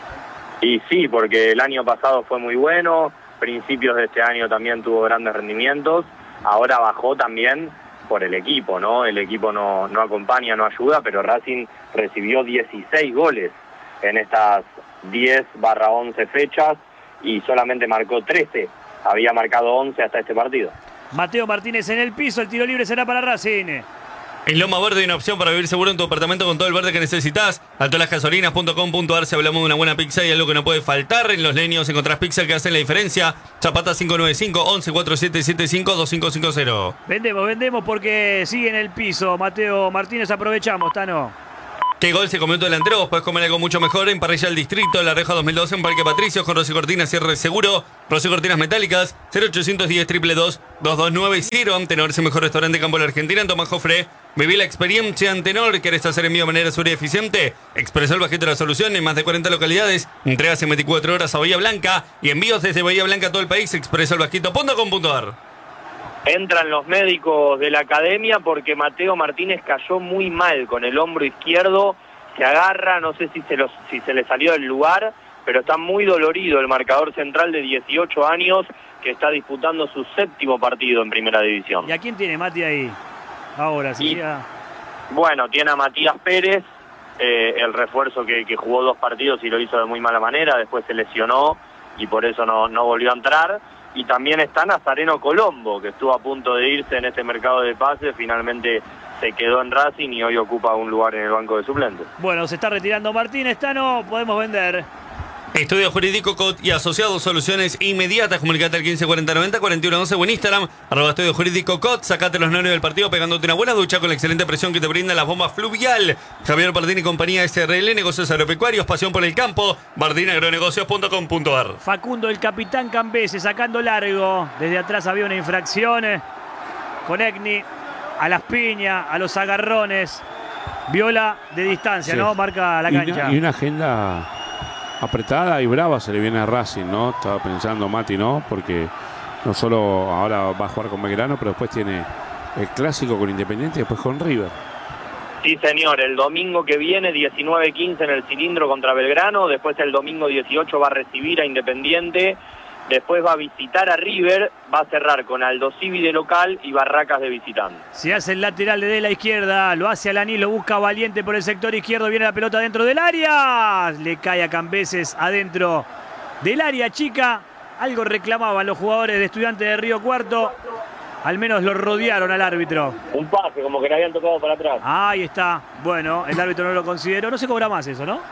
Y sí, porque el año pasado fue muy bueno, principios de este año también tuvo grandes rendimientos, ahora bajó también por el equipo, ¿no? El equipo no, no acompaña, no ayuda, pero Racing recibió dieciséis goles en estas diez barra once fechas y solamente marcó trece, había marcado once hasta este partido. Mateo Martínez en el piso, el tiro libre será para Racing. En Loma Verde hay una opción para vivir seguro en tu apartamento con todo el verde que necesitas. altolasgasolinas punto com punto ar si hablamos de una buena pizza y algo que no puede faltar. En Los Leños encontrás pizza que hacen la diferencia. Zapata cinco nueve cinco, once, cuarenta y siete setenta y cinco, veinticinco cincuenta. Vendemos, vendemos porque sigue en el piso. Mateo Martínez, aprovechamos, Tano. ¿Qué gol se comió tu delantero? Vos podés comer algo mucho mejor en Parrilla del Distrito, La Reja dos mil doce en Parque Patricios, con Rosy Cortinas, cierre seguro, Rosy Cortinas metálicas, cero ochocientos diez, dos dos dos, dos dos nueve cero. Antenor es el mejor restaurante de campo de la Argentina, en Tomás Jofre. Viví la experiencia Antenor. ¿Querés hacer envío de manera segura y eficiente? Expresó el Bajito de la Solución en más de cuarenta localidades. Entregas en veinticuatro horas a Bahía Blanca y envíos desde Bahía Blanca a todo el país. expreso el bajito punto com punto ar. Entran los médicos de la academia porque Mateo Martínez cayó muy mal con el hombro izquierdo. Se agarra, no sé si se, los, si se le salió del lugar, pero está muy dolorido el marcador central de dieciocho años que está disputando su séptimo partido en Primera División. ¿Y a quién tiene Mati ahí? Ahora, sí. Y, bueno, tiene a Matías Pérez, eh, el refuerzo que, que jugó dos partidos y lo hizo de muy mala manera, después se lesionó y por eso no, no volvió a entrar. Y también está Nazareno Colombo, que estuvo a punto de irse en este mercado de pases, finalmente se quedó en Racing y hoy ocupa un lugar en el banco de suplentes. Bueno, se está retirando Martínez, Tano, podemos vender. Estudio Jurídico C O T y Asociados, soluciones inmediatas. Comunicate al quince cuarenta noventa, cuarenta y uno once o en Instagram, arroba Estudio Jurídico C O T. Sacate los nervios del partido pegándote una buena ducha con la excelente presión que te brinda las bombas Fluvial. Javier Bardini y compañía S R L, negocios agropecuarios, pasión por el campo. bardini agronegocios punto com punto ar. Facundo, el capitán Cambese, sacando largo. Desde atrás había una infracción con Egni, a las piñas, a los agarrones. Viola de distancia, sí, ¿no? Marca la cancha. Y una, y una agenda apretada y brava se le viene a Racing, ¿no? Estaba pensando Mati, ¿no? Porque no solo ahora va a jugar con Belgrano, pero después tiene el clásico con Independiente y después con River. Sí, señor, el domingo que viene, diecinueve quince en el Cilindro contra Belgrano, después el domingo dieciocho va a recibir a Independiente, después va a visitar a River, va a cerrar con Aldo Civi de local y Barracas de visitante. Se hace el lateral de la izquierda, lo hace Alaní, lo busca Valiente por el sector izquierdo, viene la pelota dentro del área, le cae a Cambeses adentro del área chica, algo reclamaban los jugadores de Estudiantes de Río Cuarto, al menos lo rodearon al árbitro. Un pase, como que le habían tocado para atrás. Ahí está, bueno, el árbitro no lo consideró, no se cobra más eso, ¿no?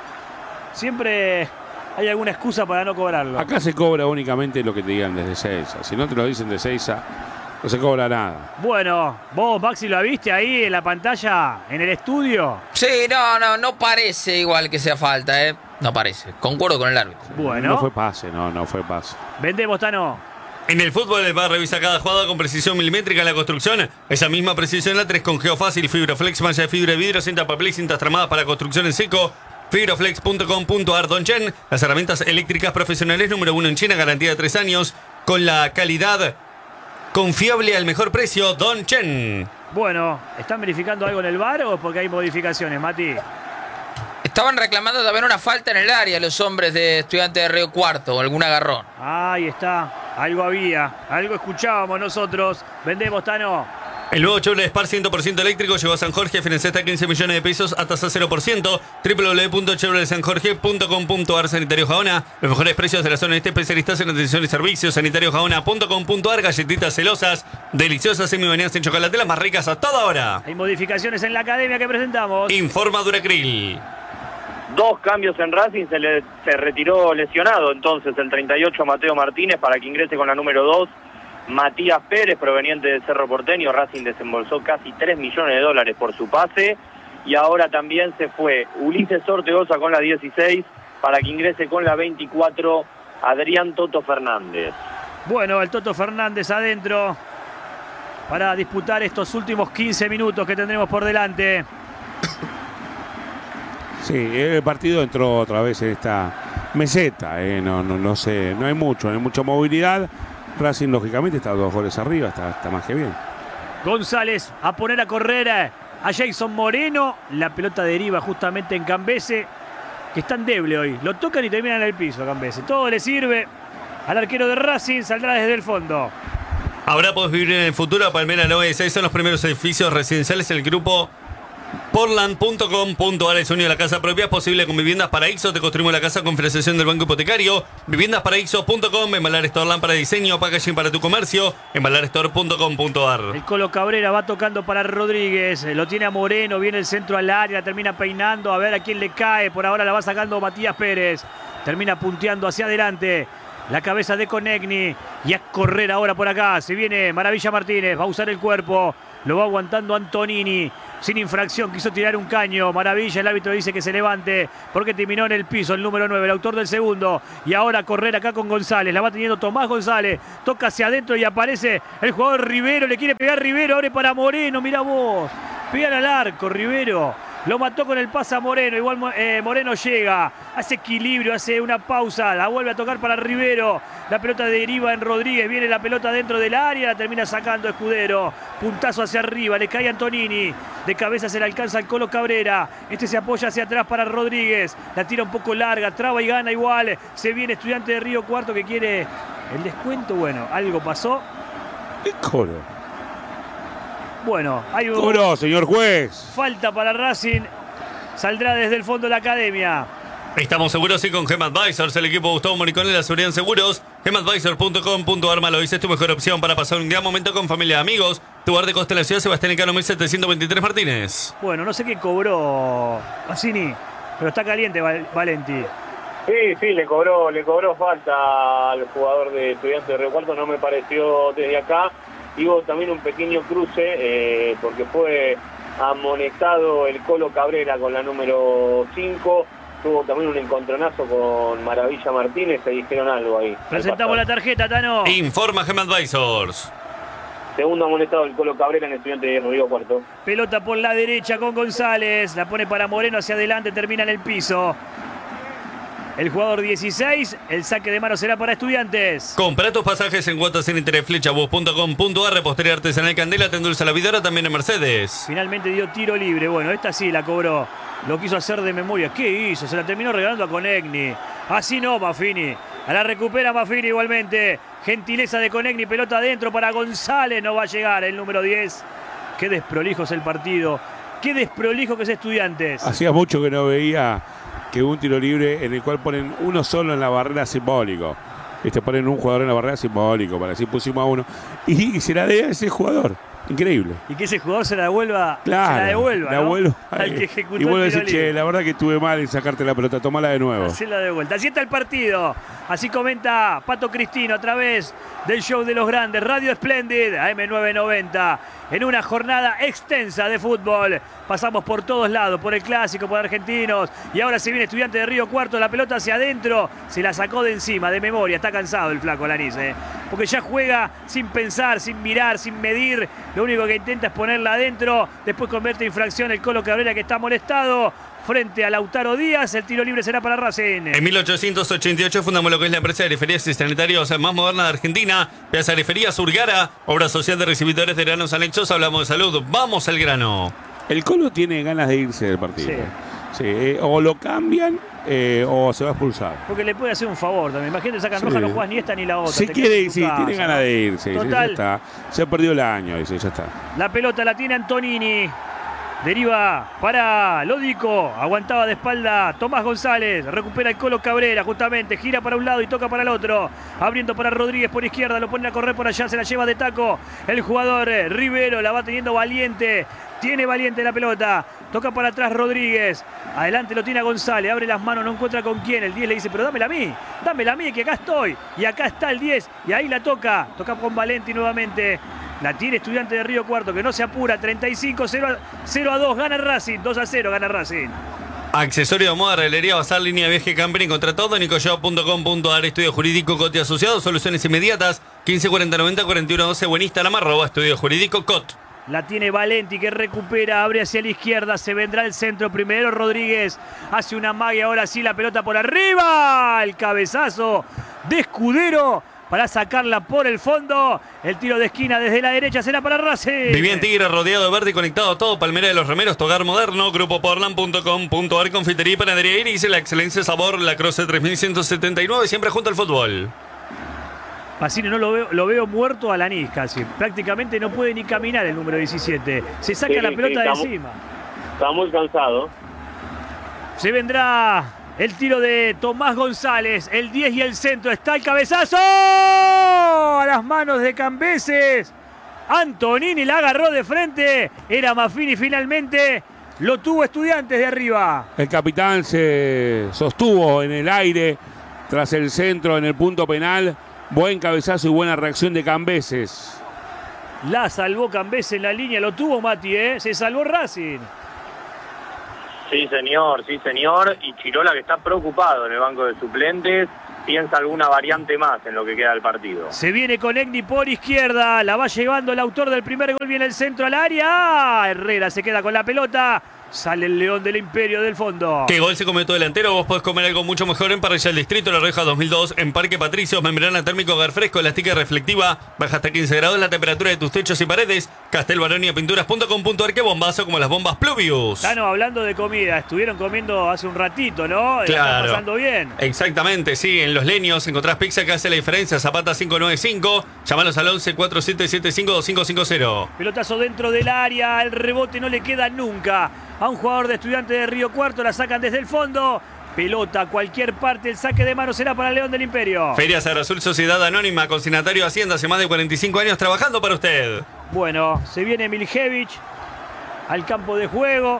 Siempre hay alguna excusa para no cobrarlo. Acá se cobra únicamente lo que te digan desde Seiza. Si no te lo dicen de Seiza, no se cobra nada. Bueno, vos, Maxi, ¿lo viste ahí en la pantalla, en el estudio? Sí, no, no, no parece igual que sea falta, ¿eh? No parece. Concuerdo con el árbitro. Bueno. No fue pase, no, no fue pase. Vendemos, Tano. En el fútbol, el V A R revisa cada jugada con precisión milimétrica. En la construcción, esa misma precisión la tres con Geofácil, Fibroflex, malla de fibra de vidrio, cinta papel y cintas tramadas para construcción en seco. Fibroflex punto com punto ar. Dongchen, las herramientas eléctricas profesionales número uno en China, garantía de tres años, con la calidad confiable al mejor precio. Dongchen. Bueno, ¿están verificando algo en el V A R o porque hay modificaciones, Mati? Estaban reclamando también una falta en el área los hombres de Estudiantes de Río Cuarto, o algún agarrón. Ahí está, algo había, algo escuchábamos nosotros. Vendemos, Tano. El nuevo Chevrolet Spark cien por ciento eléctrico llegó a San Jorge, financia hasta quince millones de pesos a tasa cero por ciento. doble u doble u doble u punto chevrolet san jorge punto com punto ar. Sanitario Jaona, los mejores precios de la zona este, especialistas en atención y servicios. sanitario jaona punto com punto ar. Galletitas celosas, deliciosas semi-bañadas en chocolate, las más ricas a toda hora. Hay modificaciones en la academia que presentamos. Informa Duracril. Dos cambios en Racing, se, le, se retiró lesionado entonces el treinta y ocho Mateo Martínez para que ingrese con la número dos. Matías Pérez, proveniente de Cerro Porteño. Racing desembolsó casi tres millones de dólares por su pase. Y ahora también se fue Ulises Ortegoza con la dieciséis para que ingrese con la veinticuatro Adrián Toto Fernández. Bueno, el Toto Fernández adentro para disputar estos últimos quince minutos que tendremos por delante. Sí, el partido entró otra vez en esta meseta. Eh. No, no, no sé, no hay mucho, no hay mucha movilidad. Racing, lógicamente, está dos goles arriba, está, está más que bien. González a poner a correr a Jason Moreno. La pelota deriva justamente en Cambese, que es tan deble hoy. Lo tocan y terminan en el piso, Cambese. Todo le sirve al arquero de Racing, saldrá desde el fondo. Ahora podés vivir en el futuro. Palmera noventa y seis son los primeros edificios residenciales del grupo Portland punto com punto ar. El sueño de la casa propia es posible con Viviendas Paraíso. Te construimos la casa con financiación del Banco Hipotecario. Viviendas Paraíso punto com. Embalar Storeland para diseño, packaging para tu comercio. Embalar Store punto com punto ar. El Colo Cabrera va tocando para Rodríguez. Lo tiene a Moreno. Viene el centro al área. Termina peinando. A ver a quién le cae. Por ahora la va sacando Matías Pérez. Termina punteando hacia adelante. La cabeza de Conegni. Y a correr ahora por acá. Se viene Maravilla Martínez. Va a usar el cuerpo. Lo va aguantando Antonini. Sin infracción, quiso tirar un caño. Maravilla, el árbitro dice que se levante porque terminó en el piso el número nueve, el autor del segundo. Y ahora correr acá con González. La va teniendo Tomás González. Toca hacia adentro y aparece el jugador Rivero. Le quiere pegar Rivero. Abre para Moreno. Mirá vos. Pegan al arco, Rivero. Lo mató con el pase a Moreno. Igual eh, Moreno llega. Hace equilibrio, hace una pausa. La vuelve a tocar para Rivero. La pelota deriva en Rodríguez. Viene la pelota dentro del área. La termina sacando Escudero. Puntazo hacia arriba. Le cae Antonini. De cabeza se le alcanza al Colo Cabrera. Este se apoya hacia atrás para Rodríguez. La tira un poco larga. Traba y gana igual. Se viene Estudiante de Río Cuarto que quiere el descuento. Bueno, algo pasó. ¿Qué coro? Bueno, hay un... ¡Coro, señor juez! Falta para Racing. Saldrá desde el fondo de la academia. Estamos seguros y con Gem Advisors, el equipo Gustavo Moricón en la seguridad en seguros. Gem Advisor punto com punto ar. Lo dice, es tu mejor opción para pasar un gran momento con familia y amigos. Tu bar de costa en la ciudad, Sebastián Elcano mil setecientos veintitrés Martínez. Bueno, no sé qué cobró Massini, pero está caliente Val Valenti. Sí, sí, le cobró, le cobró falta al jugador de Estudiantes de Río Cuarto. No me pareció desde acá. Hubo también un pequeño cruce eh, porque fue amonestado el Colo Cabrera con la número cinco. Tuvo también un encontronazo con Maravilla Martínez. Se dijeron algo ahí. Presentamos la tarjeta, Tano. Informa Gem Advisors. Segundo amonestado el Colo Cabrera en Estudiante de Río Cuarto. Pelota por la derecha con González. La pone para Moreno hacia adelante. Termina en el piso. El jugador dieciséis, el saque de mano será para Estudiantes. Compra tus pasajes en cuotas sin interés, flechabus punto com punto ar. Repostería artesanal Candela, te endulza la vida, ahora también en Mercedes. Finalmente dio tiro libre. Bueno, esta sí la cobró. Lo quiso hacer de memoria. ¿Qué hizo? Se la terminó regalando a Conegni. Así no, Maffini. A la recupera Maffini igualmente. Gentileza de Conegni, pelota adentro para González. No va a llegar el número diez. Qué desprolijo es el partido. Qué desprolijo que es Estudiantes. Hacía mucho que no veía que un tiro libre en el cual ponen uno solo en la barrera simbólico. Este, ponen un jugador en la barrera simbólico, para así pusimos a uno. Y, y se la dé a ese jugador. Increíble. Y que ese jugador se la devuelva. Claro, se la devuelva, la ¿no? vuelvo, al que ejecutó y vuelve a el tiro decir, libre. che, la verdad que estuve mal en sacarte la pelota, tomala de nuevo. Hacela de vuelta. Así está el partido. Así comenta Pato Cristino a través del show de los grandes. Radio Splendid, A M nueve noventa. En una jornada extensa de fútbol. Pasamos por todos lados, por el Clásico, por Argentinos. Y ahora se viene Estudiante de Río Cuarto. La pelota hacia adentro. Se la sacó de encima, de memoria. Está cansado el flaco Lanís, ¿eh? porque ya juega sin pensar, sin mirar, sin medir. Lo único que intenta es ponerla adentro. Después convierte infracción el Colo Cabrera, que está molestado frente a Lautaro Díaz. El tiro libre será para Racing. En mil ochocientos ochenta y ocho fundamos lo que es la empresa de referias y sanitarios más moderna de Argentina. Plaza Referias Urgara, obra social de recibidores de granos anexos. Hablamos de salud. Vamos al grano. El Colo tiene ganas de irse del partido. Sí. Sí, eh, o lo cambian eh, o se va a expulsar. Porque le puede hacer un favor también. Imagínate, sacan Sí. roja, no juegas ni esta ni la otra. Se Te quiere quedas en ir, tu sí, casa, tiene ganas ¿no? de irse. Sí, Total. ya está. Se perdió el año, dice, ya está. La pelota la tiene Antonini. Deriva para Lodico. Aguantaba de espalda Tomás González. Recupera el Colo Cabrera justamente. Gira para un lado y toca para el otro. Abriendo para Rodríguez por izquierda. Lo pone a correr por allá. Se la lleva de taco. El jugador eh, Rivero la va teniendo Valiente. Tiene Valiente la pelota. Toca para atrás Rodríguez. Adelante lo tiene a González. Abre las manos. No encuentra con quién. El diez le dice, pero dámela a mí. Dámela a mí que acá estoy. Y acá está el diez. Y ahí la toca. Toca con Valenti nuevamente. La tiene Estudiante de Río Cuarto, que no se apura. treinta y cinco, cero a dos. Gana Racing. dos a cero gana Racing. Accesorio de moda, regalería, bazar, línea viaje, camping, contra todo, nicoshop punto com punto a r, estudio jurídico, Cote Asociados, soluciones inmediatas, quince cuarenta noventa cuarenta y uno doce, buenista, la marroba, estudio jurídico, Cot. La tiene Valenti, que recupera, abre hacia la izquierda, se vendrá el centro. Primero Rodríguez, hace una magia, ahora sí la pelota por arriba. El cabezazo de Escudero para sacarla por el fondo. El tiro de esquina desde la derecha será para Racing. Vivía en Tigre, rodeado de verde y conectado a todo. Palmera de los Remeros, Togar Moderno, grupo portland punto com punto a r, confitería y panadería Iris, la excelencia sabor, la Croce tres mil ciento setenta y nueve, siempre junto al fútbol. Pacini no lo veo, lo veo muerto a Lanís casi. Prácticamente no puede ni caminar el número diecisiete. Se saca Sí, la pelota sí, de estamos- encima. Está muy cansado. Se vendrá el tiro de Tomás González. El diez y el centro. Está el cabezazo. A las manos de Cambeses. Antonini la agarró de frente. Era Maffini finalmente. Lo tuvo Estudiantes de arriba. El capitán se sostuvo en el aire tras el centro en el punto penal. Buen cabezazo y buena reacción de Cambeses. La salvó Cambeses en la línea. Lo tuvo Mati, ¿eh? Se salvó Racing. Sí, señor, sí, señor. Y Chirola, que está preocupado en el banco de suplentes, piensa alguna variante más en lo que queda del partido. Se viene con Egni por izquierda. La va llevando el autor del primer gol. Viene el centro al área. ¡Ah! Herrera se queda con la pelota. Sale el León del Imperio del fondo. ¿Qué gol se comió tu delantero? Vos podés comer algo mucho mejor en Parrilla del Distrito, La Reja dos mil dos, en Parque Patricios, membrana térmico hogar fresco, elástica reflectiva, baja hasta quince grados la temperatura de tus techos y paredes. Castel Baronia Pinturas punto com punto a r, qué bombazo como las bombas Pluvius. Tano, hablando de comida, estuvieron comiendo hace un ratito, ¿no? La están Claro. pasando bien. Exactamente, sí, en Los Leños encontrás pizza que hace la diferencia, Zapata cinco nueve cinco, llamalos al once cuatro siete siete cinco dos cinco cinco cero. Pelotazo dentro del área, el rebote no le queda nunca a un jugador de Estudiantes de Río Cuarto, la sacan desde el fondo. Pelota a cualquier parte, el saque de mano será para el León del Imperio. Feria Azul Sociedad Anónima, consignatario de Hacienda, hace más de cuarenta y cinco años trabajando para usted. Bueno, se viene Miljevich al campo de juego.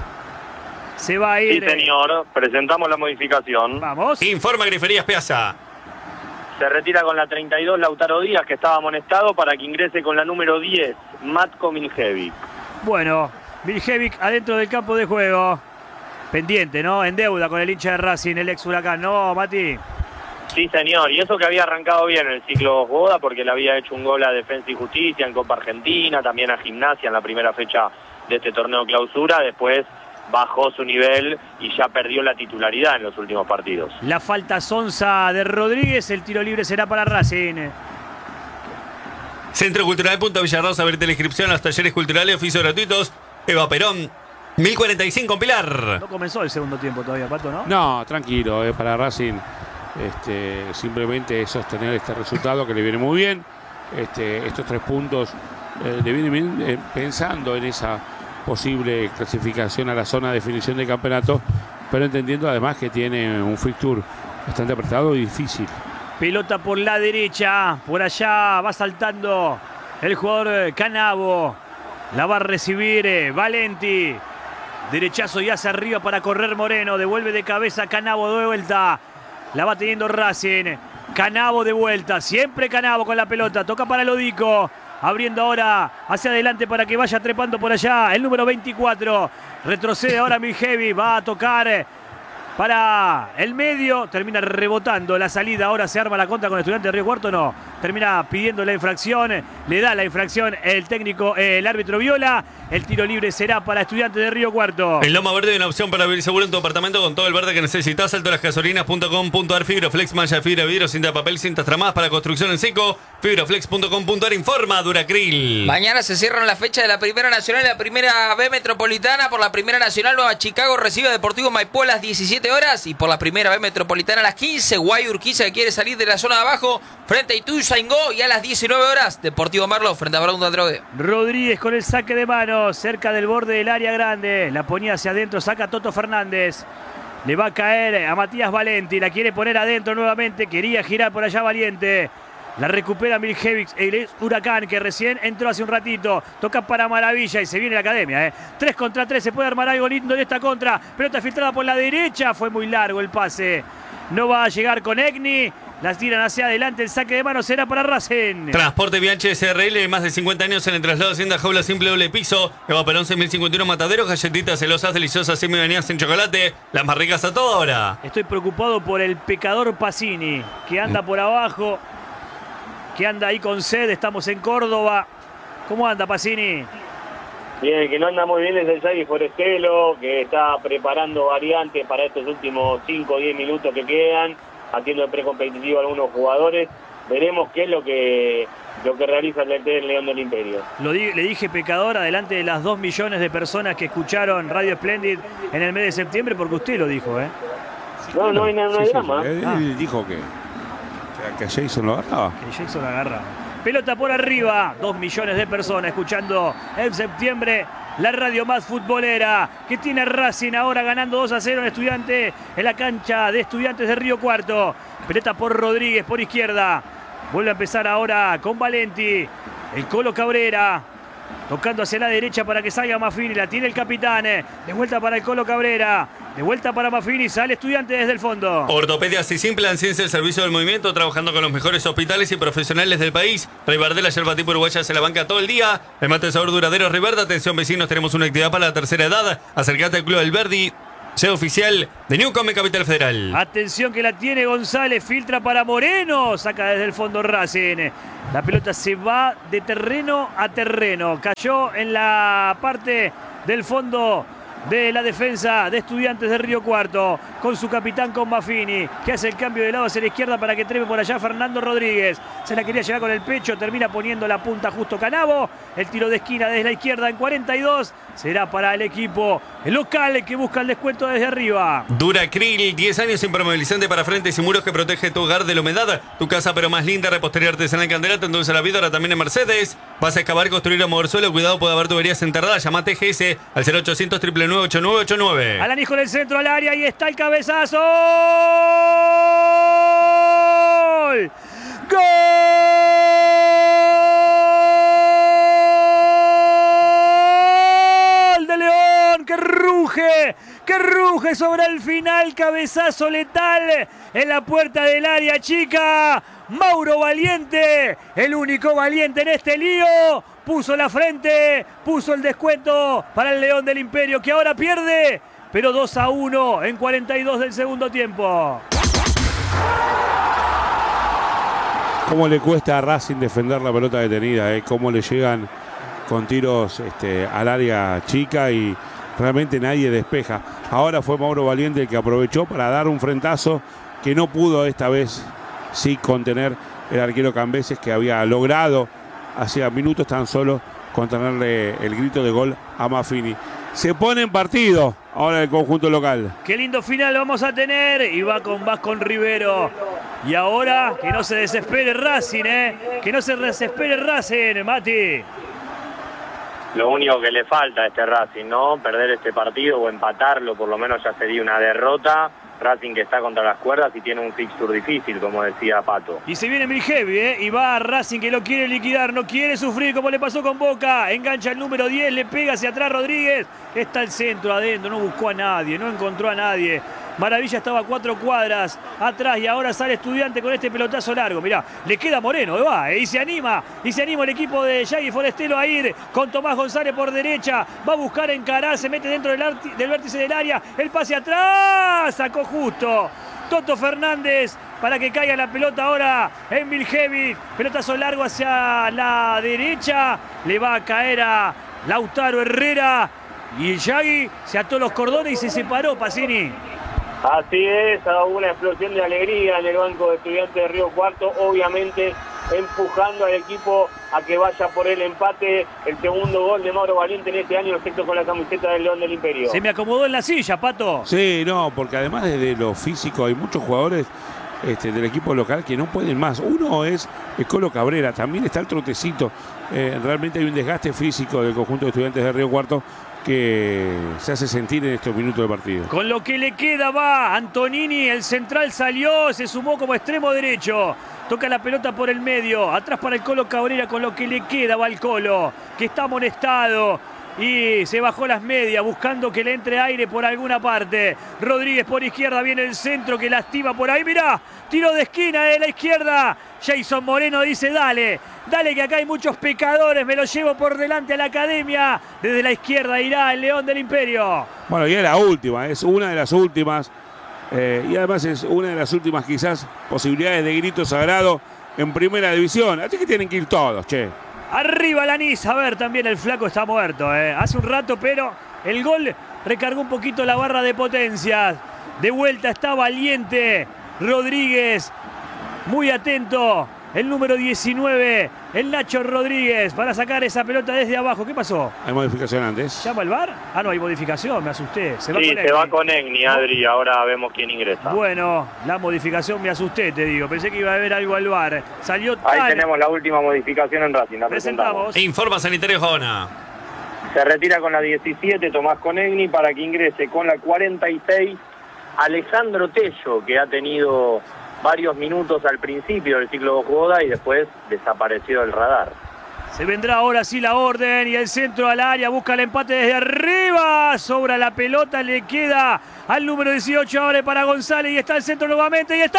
Se va a Sí, ir. señor. Presentamos la modificación. Vamos. Informa Griferías Piazza. Se retira con la treinta y dos Lautaro Díaz, que estaba amonestado, para que ingrese con la número diez, Matko Miljevic. Bueno, Miljevic adentro del campo de juego. Pendiente, ¿no? En deuda con el hincha de Racing, el ex Huracán. No, Mati. Sí, señor. Y eso que había arrancado bien el ciclo Boda, porque le había hecho un gol a Defensa y Justicia en Copa Argentina, también a Gimnasia en la primera fecha de este torneo clausura. Después bajó su nivel y ya perdió la titularidad en los últimos partidos. La falta sonza de Rodríguez, el tiro libre será para Racing. Centro Cultural Punta Villarrosa, abrirte la inscripción a los talleres culturales, oficios gratuitos. Eva Perón, mil cuarenta y cinco, Pilar. No comenzó el segundo tiempo todavía, Pato, ¿no? No, tranquilo, eh, para Racing este, simplemente es sostener este resultado que le viene muy bien. Este, estos tres puntos eh, le vienen bien eh, pensando en esa posible clasificación a la zona de definición del campeonato, pero entendiendo además que tiene un fixture bastante apretado y difícil. Pelota por la derecha, por allá va saltando el jugador Canavo. La va a recibir eh, Valenti. Derechazo y hacia arriba para correr Moreno. Devuelve de cabeza Canavo de vuelta. La va teniendo Racing. Canavo de vuelta. Siempre Canavo con la pelota. Toca para Lodico. Abriendo ahora hacia adelante para que vaya trepando por allá. El número veinticuatro. Retrocede ahora Miljevic. Va a tocar para el medio. Termina rebotando la salida. Ahora se arma la contra con Estudiantes de Río Cuarto. No. termina pidiendo la infracción, le da la infracción el técnico, eh, el árbitro viola. El tiro libre será para Estudiantes de Río Cuarto. En Loma Verde hay una opción para vivir seguro en tu apartamento con todo el verde que necesitas. Alto las gasolinas punto com punto ar, Fibroflex, malla de fibra, vidrio, cinta de papel, cintas tramadas para construcción en seco. Fibroflex punto com punto ar informa Duracril. Mañana se cierran la fecha de la Primera Nacional y la Primera B Metropolitana. Por la Primera Nacional, Nueva Chicago recibe a Deportivo Maipú a las diecisiete horas. Y por la Primera B Metropolitana a las quince, Guay Urquiza, que quiere salir de la zona de abajo, frente a Ituzaingó. Y a las diecinueve horas, Deportivo Merlo frente a Brown de Androgué. Rodríguez con el saque de mano, cerca del borde del área grande. La ponía hacia adentro, saca Toto Fernández. Le va a caer a Matías Valenti, la quiere poner adentro nuevamente. Quería girar por allá Valiente. La recupera Miljevic, el Huracán, que recién entró hace un ratito. Toca para Maravilla y se viene la academia. ¿eh? tres contra tres, se puede armar algo lindo en esta contra. Pelota filtrada por la derecha, fue muy largo el pase. No va a llegar con Egni. Las tiran hacia adelante, el saque de mano será para Racing. Transporte Bianchi S R L, más de cincuenta años en el traslado de Hacienda Jaula Simple Doble Piso. Eva Perón seis mil cincuenta y uno Mataderos, galletitas celosas, deliciosas, semi bañadas en chocolate. Las más ricas a toda hora. Estoy preocupado por el pecador Pacini, que anda por abajo, que anda ahí con sed. Estamos en Córdoba. ¿Cómo anda Pacini? Bien, que no anda muy bien es el Yagi Forestelo, que está preparando variantes para estos últimos cinco o diez minutos que quedan, haciendo el precompetitivo a algunos jugadores. Veremos qué es lo que lo que realiza el del León del Imperio. Lo di, le dije pecador adelante de las dos millones de personas que escucharon Radio Splendid en el mes de septiembre, porque usted lo dijo, ¿eh? No, no hay nada, no hay Sí, sí, drama. sí. Él Ah. dijo que, que a Jason lo agarraba. Que Jason agarra. Pelota por arriba, dos millones de personas escuchando en septiembre la radio más futbolera que tiene Racing ahora ganando dos a cero en Estudiantes, en la cancha de Estudiantes de Río Cuarto. Pelota por Rodríguez por izquierda. Vuelve a empezar ahora con Valenti. El Colo Cabrera tocando hacia la derecha para que salga Maffini. La tiene el capitán. De vuelta para el Colo Cabrera. De vuelta para Maffini. Sale Estudiantes desde el fondo. Ortopedias y Simplan, ciencia del servicio del movimiento, trabajando con los mejores hospitales y profesionales del país. Rivardel, la yerba tipo uruguaya, se la banca todo el día. El mate de sabor duradero Riverde. Atención vecinos, tenemos una actividad para la tercera edad. Acercate al Club del Verdi, sede oficial de Newcombe, Capital Federal. Atención que la tiene González, filtra para Moreno, saca desde el fondo Racing. La pelota se va de terreno a terreno, cayó en la parte del fondo de la defensa de Estudiantes de Río Cuarto, con su capitán, con Maffini, que hace el cambio de lado hacia la izquierda para que trepe por allá Fernando Rodríguez. Se la quería llevar con el pecho, termina poniendo la punta justo Canavo. El tiro de esquina desde la izquierda en cuarenta y dos será para el equipo local que busca el descuento desde arriba. Duracril, diez años impermeabilizante para frentes y muros que protege tu hogar de la humedad. Tu casa pero más linda, repostería artesanal Candelato, entonces la vida ahora también en Mercedes. Vas a excavar, construir o mover suelo, cuidado, puede haber tuberías enterradas. Llama a T G S al cero ochocientos, nueve nueve ocho nueve ocho nueve. Alanis con el centro al área y está el cabezazo. ¡Gol! ¡Gol de León! ¡Que ruge! ¡Que ruge sobre el final! Cabezazo letal en la puerta del área chica. Mauro Valiente, el único valiente en este lío. Puso la frente, puso el descuento para el León del Imperio, que ahora pierde, pero dos a uno en cuarenta y dos del segundo tiempo. Cómo le cuesta a Racing defender la pelota detenida, ¿eh? Cómo le llegan con tiros este, al área chica y realmente nadie despeja. Ahora fue Mauro Valiente el que aprovechó para dar un frentazo que no pudo esta vez sí contener el arquero Cambeses, que había logrado hacía minutos tan solo contenerle el grito de gol a Maffini. Se pone en partido ahora el conjunto local. Qué lindo final vamos a tener. Y va con Vascon Rivero. Y ahora que no se desespere Racing, ¿eh? Que no se desespere Racing, Mati. Lo único que le falta a este Racing, ¿no? Perder este partido o empatarlo, por lo menos ya sería una derrota. Racing que está contra las cuerdas y tiene un fixture difícil, como decía Pato. Y se viene Miljevi, ¿eh? Y va Racing que lo quiere liquidar, no quiere sufrir como le pasó con Boca. Engancha el número diez, le pega hacia atrás Rodríguez. Está el centro adentro, no buscó a nadie, no encontró a nadie. Maravilla estaba a cuatro cuadras atrás y ahora sale Estudiante con este pelotazo largo. Mirá, le queda Moreno, va, ¿eh? y se anima, y se anima el equipo de Yagi Forestelo a ir con Tomás González por derecha. Va a buscar encarar, se mete dentro del, del vértice del área, el pase atrás, sacó justo Toto Fernández para que caiga la pelota ahora en Viljevic. Pelotazo largo hacia la derecha. Le va a caer a Lautaro Herrera. Y el Yagui se ató los cordones y se separó, Pacini. Así es, hubo una explosión de alegría en el banco de Estudiantes de Río Cuarto, obviamente empujando al equipo a que vaya por el empate. El segundo gol de Mauro Valiente en este año, excepto con la camiseta del León del Imperio. Se me acomodó en la silla, Pato. Sí, no, porque además de lo físico hay muchos jugadores este, del equipo local que no pueden más. Uno es el Colo Cabrera, también está el Trotecito. Eh, realmente hay un desgaste físico del conjunto de Estudiantes de Río Cuarto que se hace sentir en estos minutos de partido. Con lo que le queda va Antonini, el central salió, se sumó como extremo derecho. Toca la pelota por el medio, atrás para el Colo Cabrera, con lo que le queda va el Colo, que está amonestado. Y se bajó las medias buscando que le entre aire por alguna parte. Rodríguez por izquierda, viene el centro que lastima por ahí. Mirá, tiro de esquina de la izquierda. Jason Moreno dice dale, dale que acá hay muchos pecadores. Me lo llevo por delante a la academia. Desde la izquierda irá el León del Imperio. Bueno, y es la última, es una de las últimas. Eh, y además es una de las últimas quizás posibilidades de grito sagrado en primera división. Así que tienen que ir todos, che. Arriba Lanís, a ver, también el flaco está muerto, eh. Hace un rato, pero el gol recargó un poquito la barra de potencias. De vuelta está Valiente, Rodríguez, muy atento, el número diecinueve, el Nacho Rodríguez, para sacar esa pelota desde abajo. ¿Qué pasó? Hay modificación antes. ¿Llama el V A R? Ah, no, hay modificación, me asusté. Se va sí, con se va con Egni, Adri, ahora vemos quién ingresa. Bueno, la modificación me asusté, te digo. Pensé que iba a haber algo al V A R. Salió Ahí tan... tenemos la última modificación en Racing, la presentamos. Presentamos. Informa Sanitario Jona. Se retira con la diecisiete Tomás Conegni para que ingrese con la cuarenta y seis Alejandro Tello, que ha tenido varios minutos al principio del ciclo de jugada y después desapareció del radar. Se vendrá ahora sí la orden y el centro al área, busca el empate desde arriba, sobra la pelota, le queda al número dieciocho ahora para González y está el centro nuevamente y está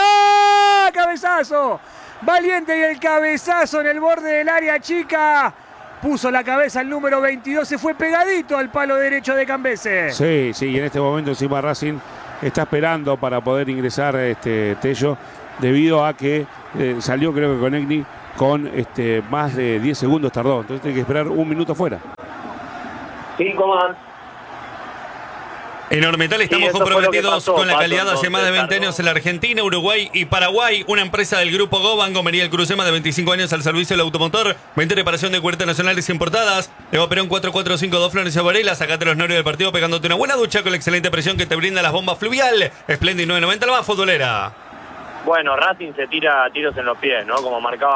cabezazo, Valiente y el cabezazo en el borde del área chica, puso la cabeza el número veintidós, se fue pegadito al palo derecho de Cambese. Sí, sí, y en este momento encima Racing está esperando para poder ingresar este Tello debido a que eh, salió creo que con Egni con este, más de diez segundos tardó, entonces tiene que esperar un minuto fuera. Cinco más. En Ormetal estamos eso fue lo que comprometidos pasó, con la Pato, calidad hace más de veinte tardó. años en la Argentina, Uruguay y Paraguay. Una empresa del grupo Goban, Gomería El Crucema, de veinticinco años al servicio del automotor. Venta y reparación de cubiertas nacionales importadas. Eva Perón cuatro cuatro cinco dos Florencio Varela. Sacate los nervios del partido pegándote una buena ducha con la excelente presión que te brinda las bombas fluvial. Splendid nueve noventa, la más futbolera. Bueno, Racing se tira tiros en los pies, ¿no? Como marcaba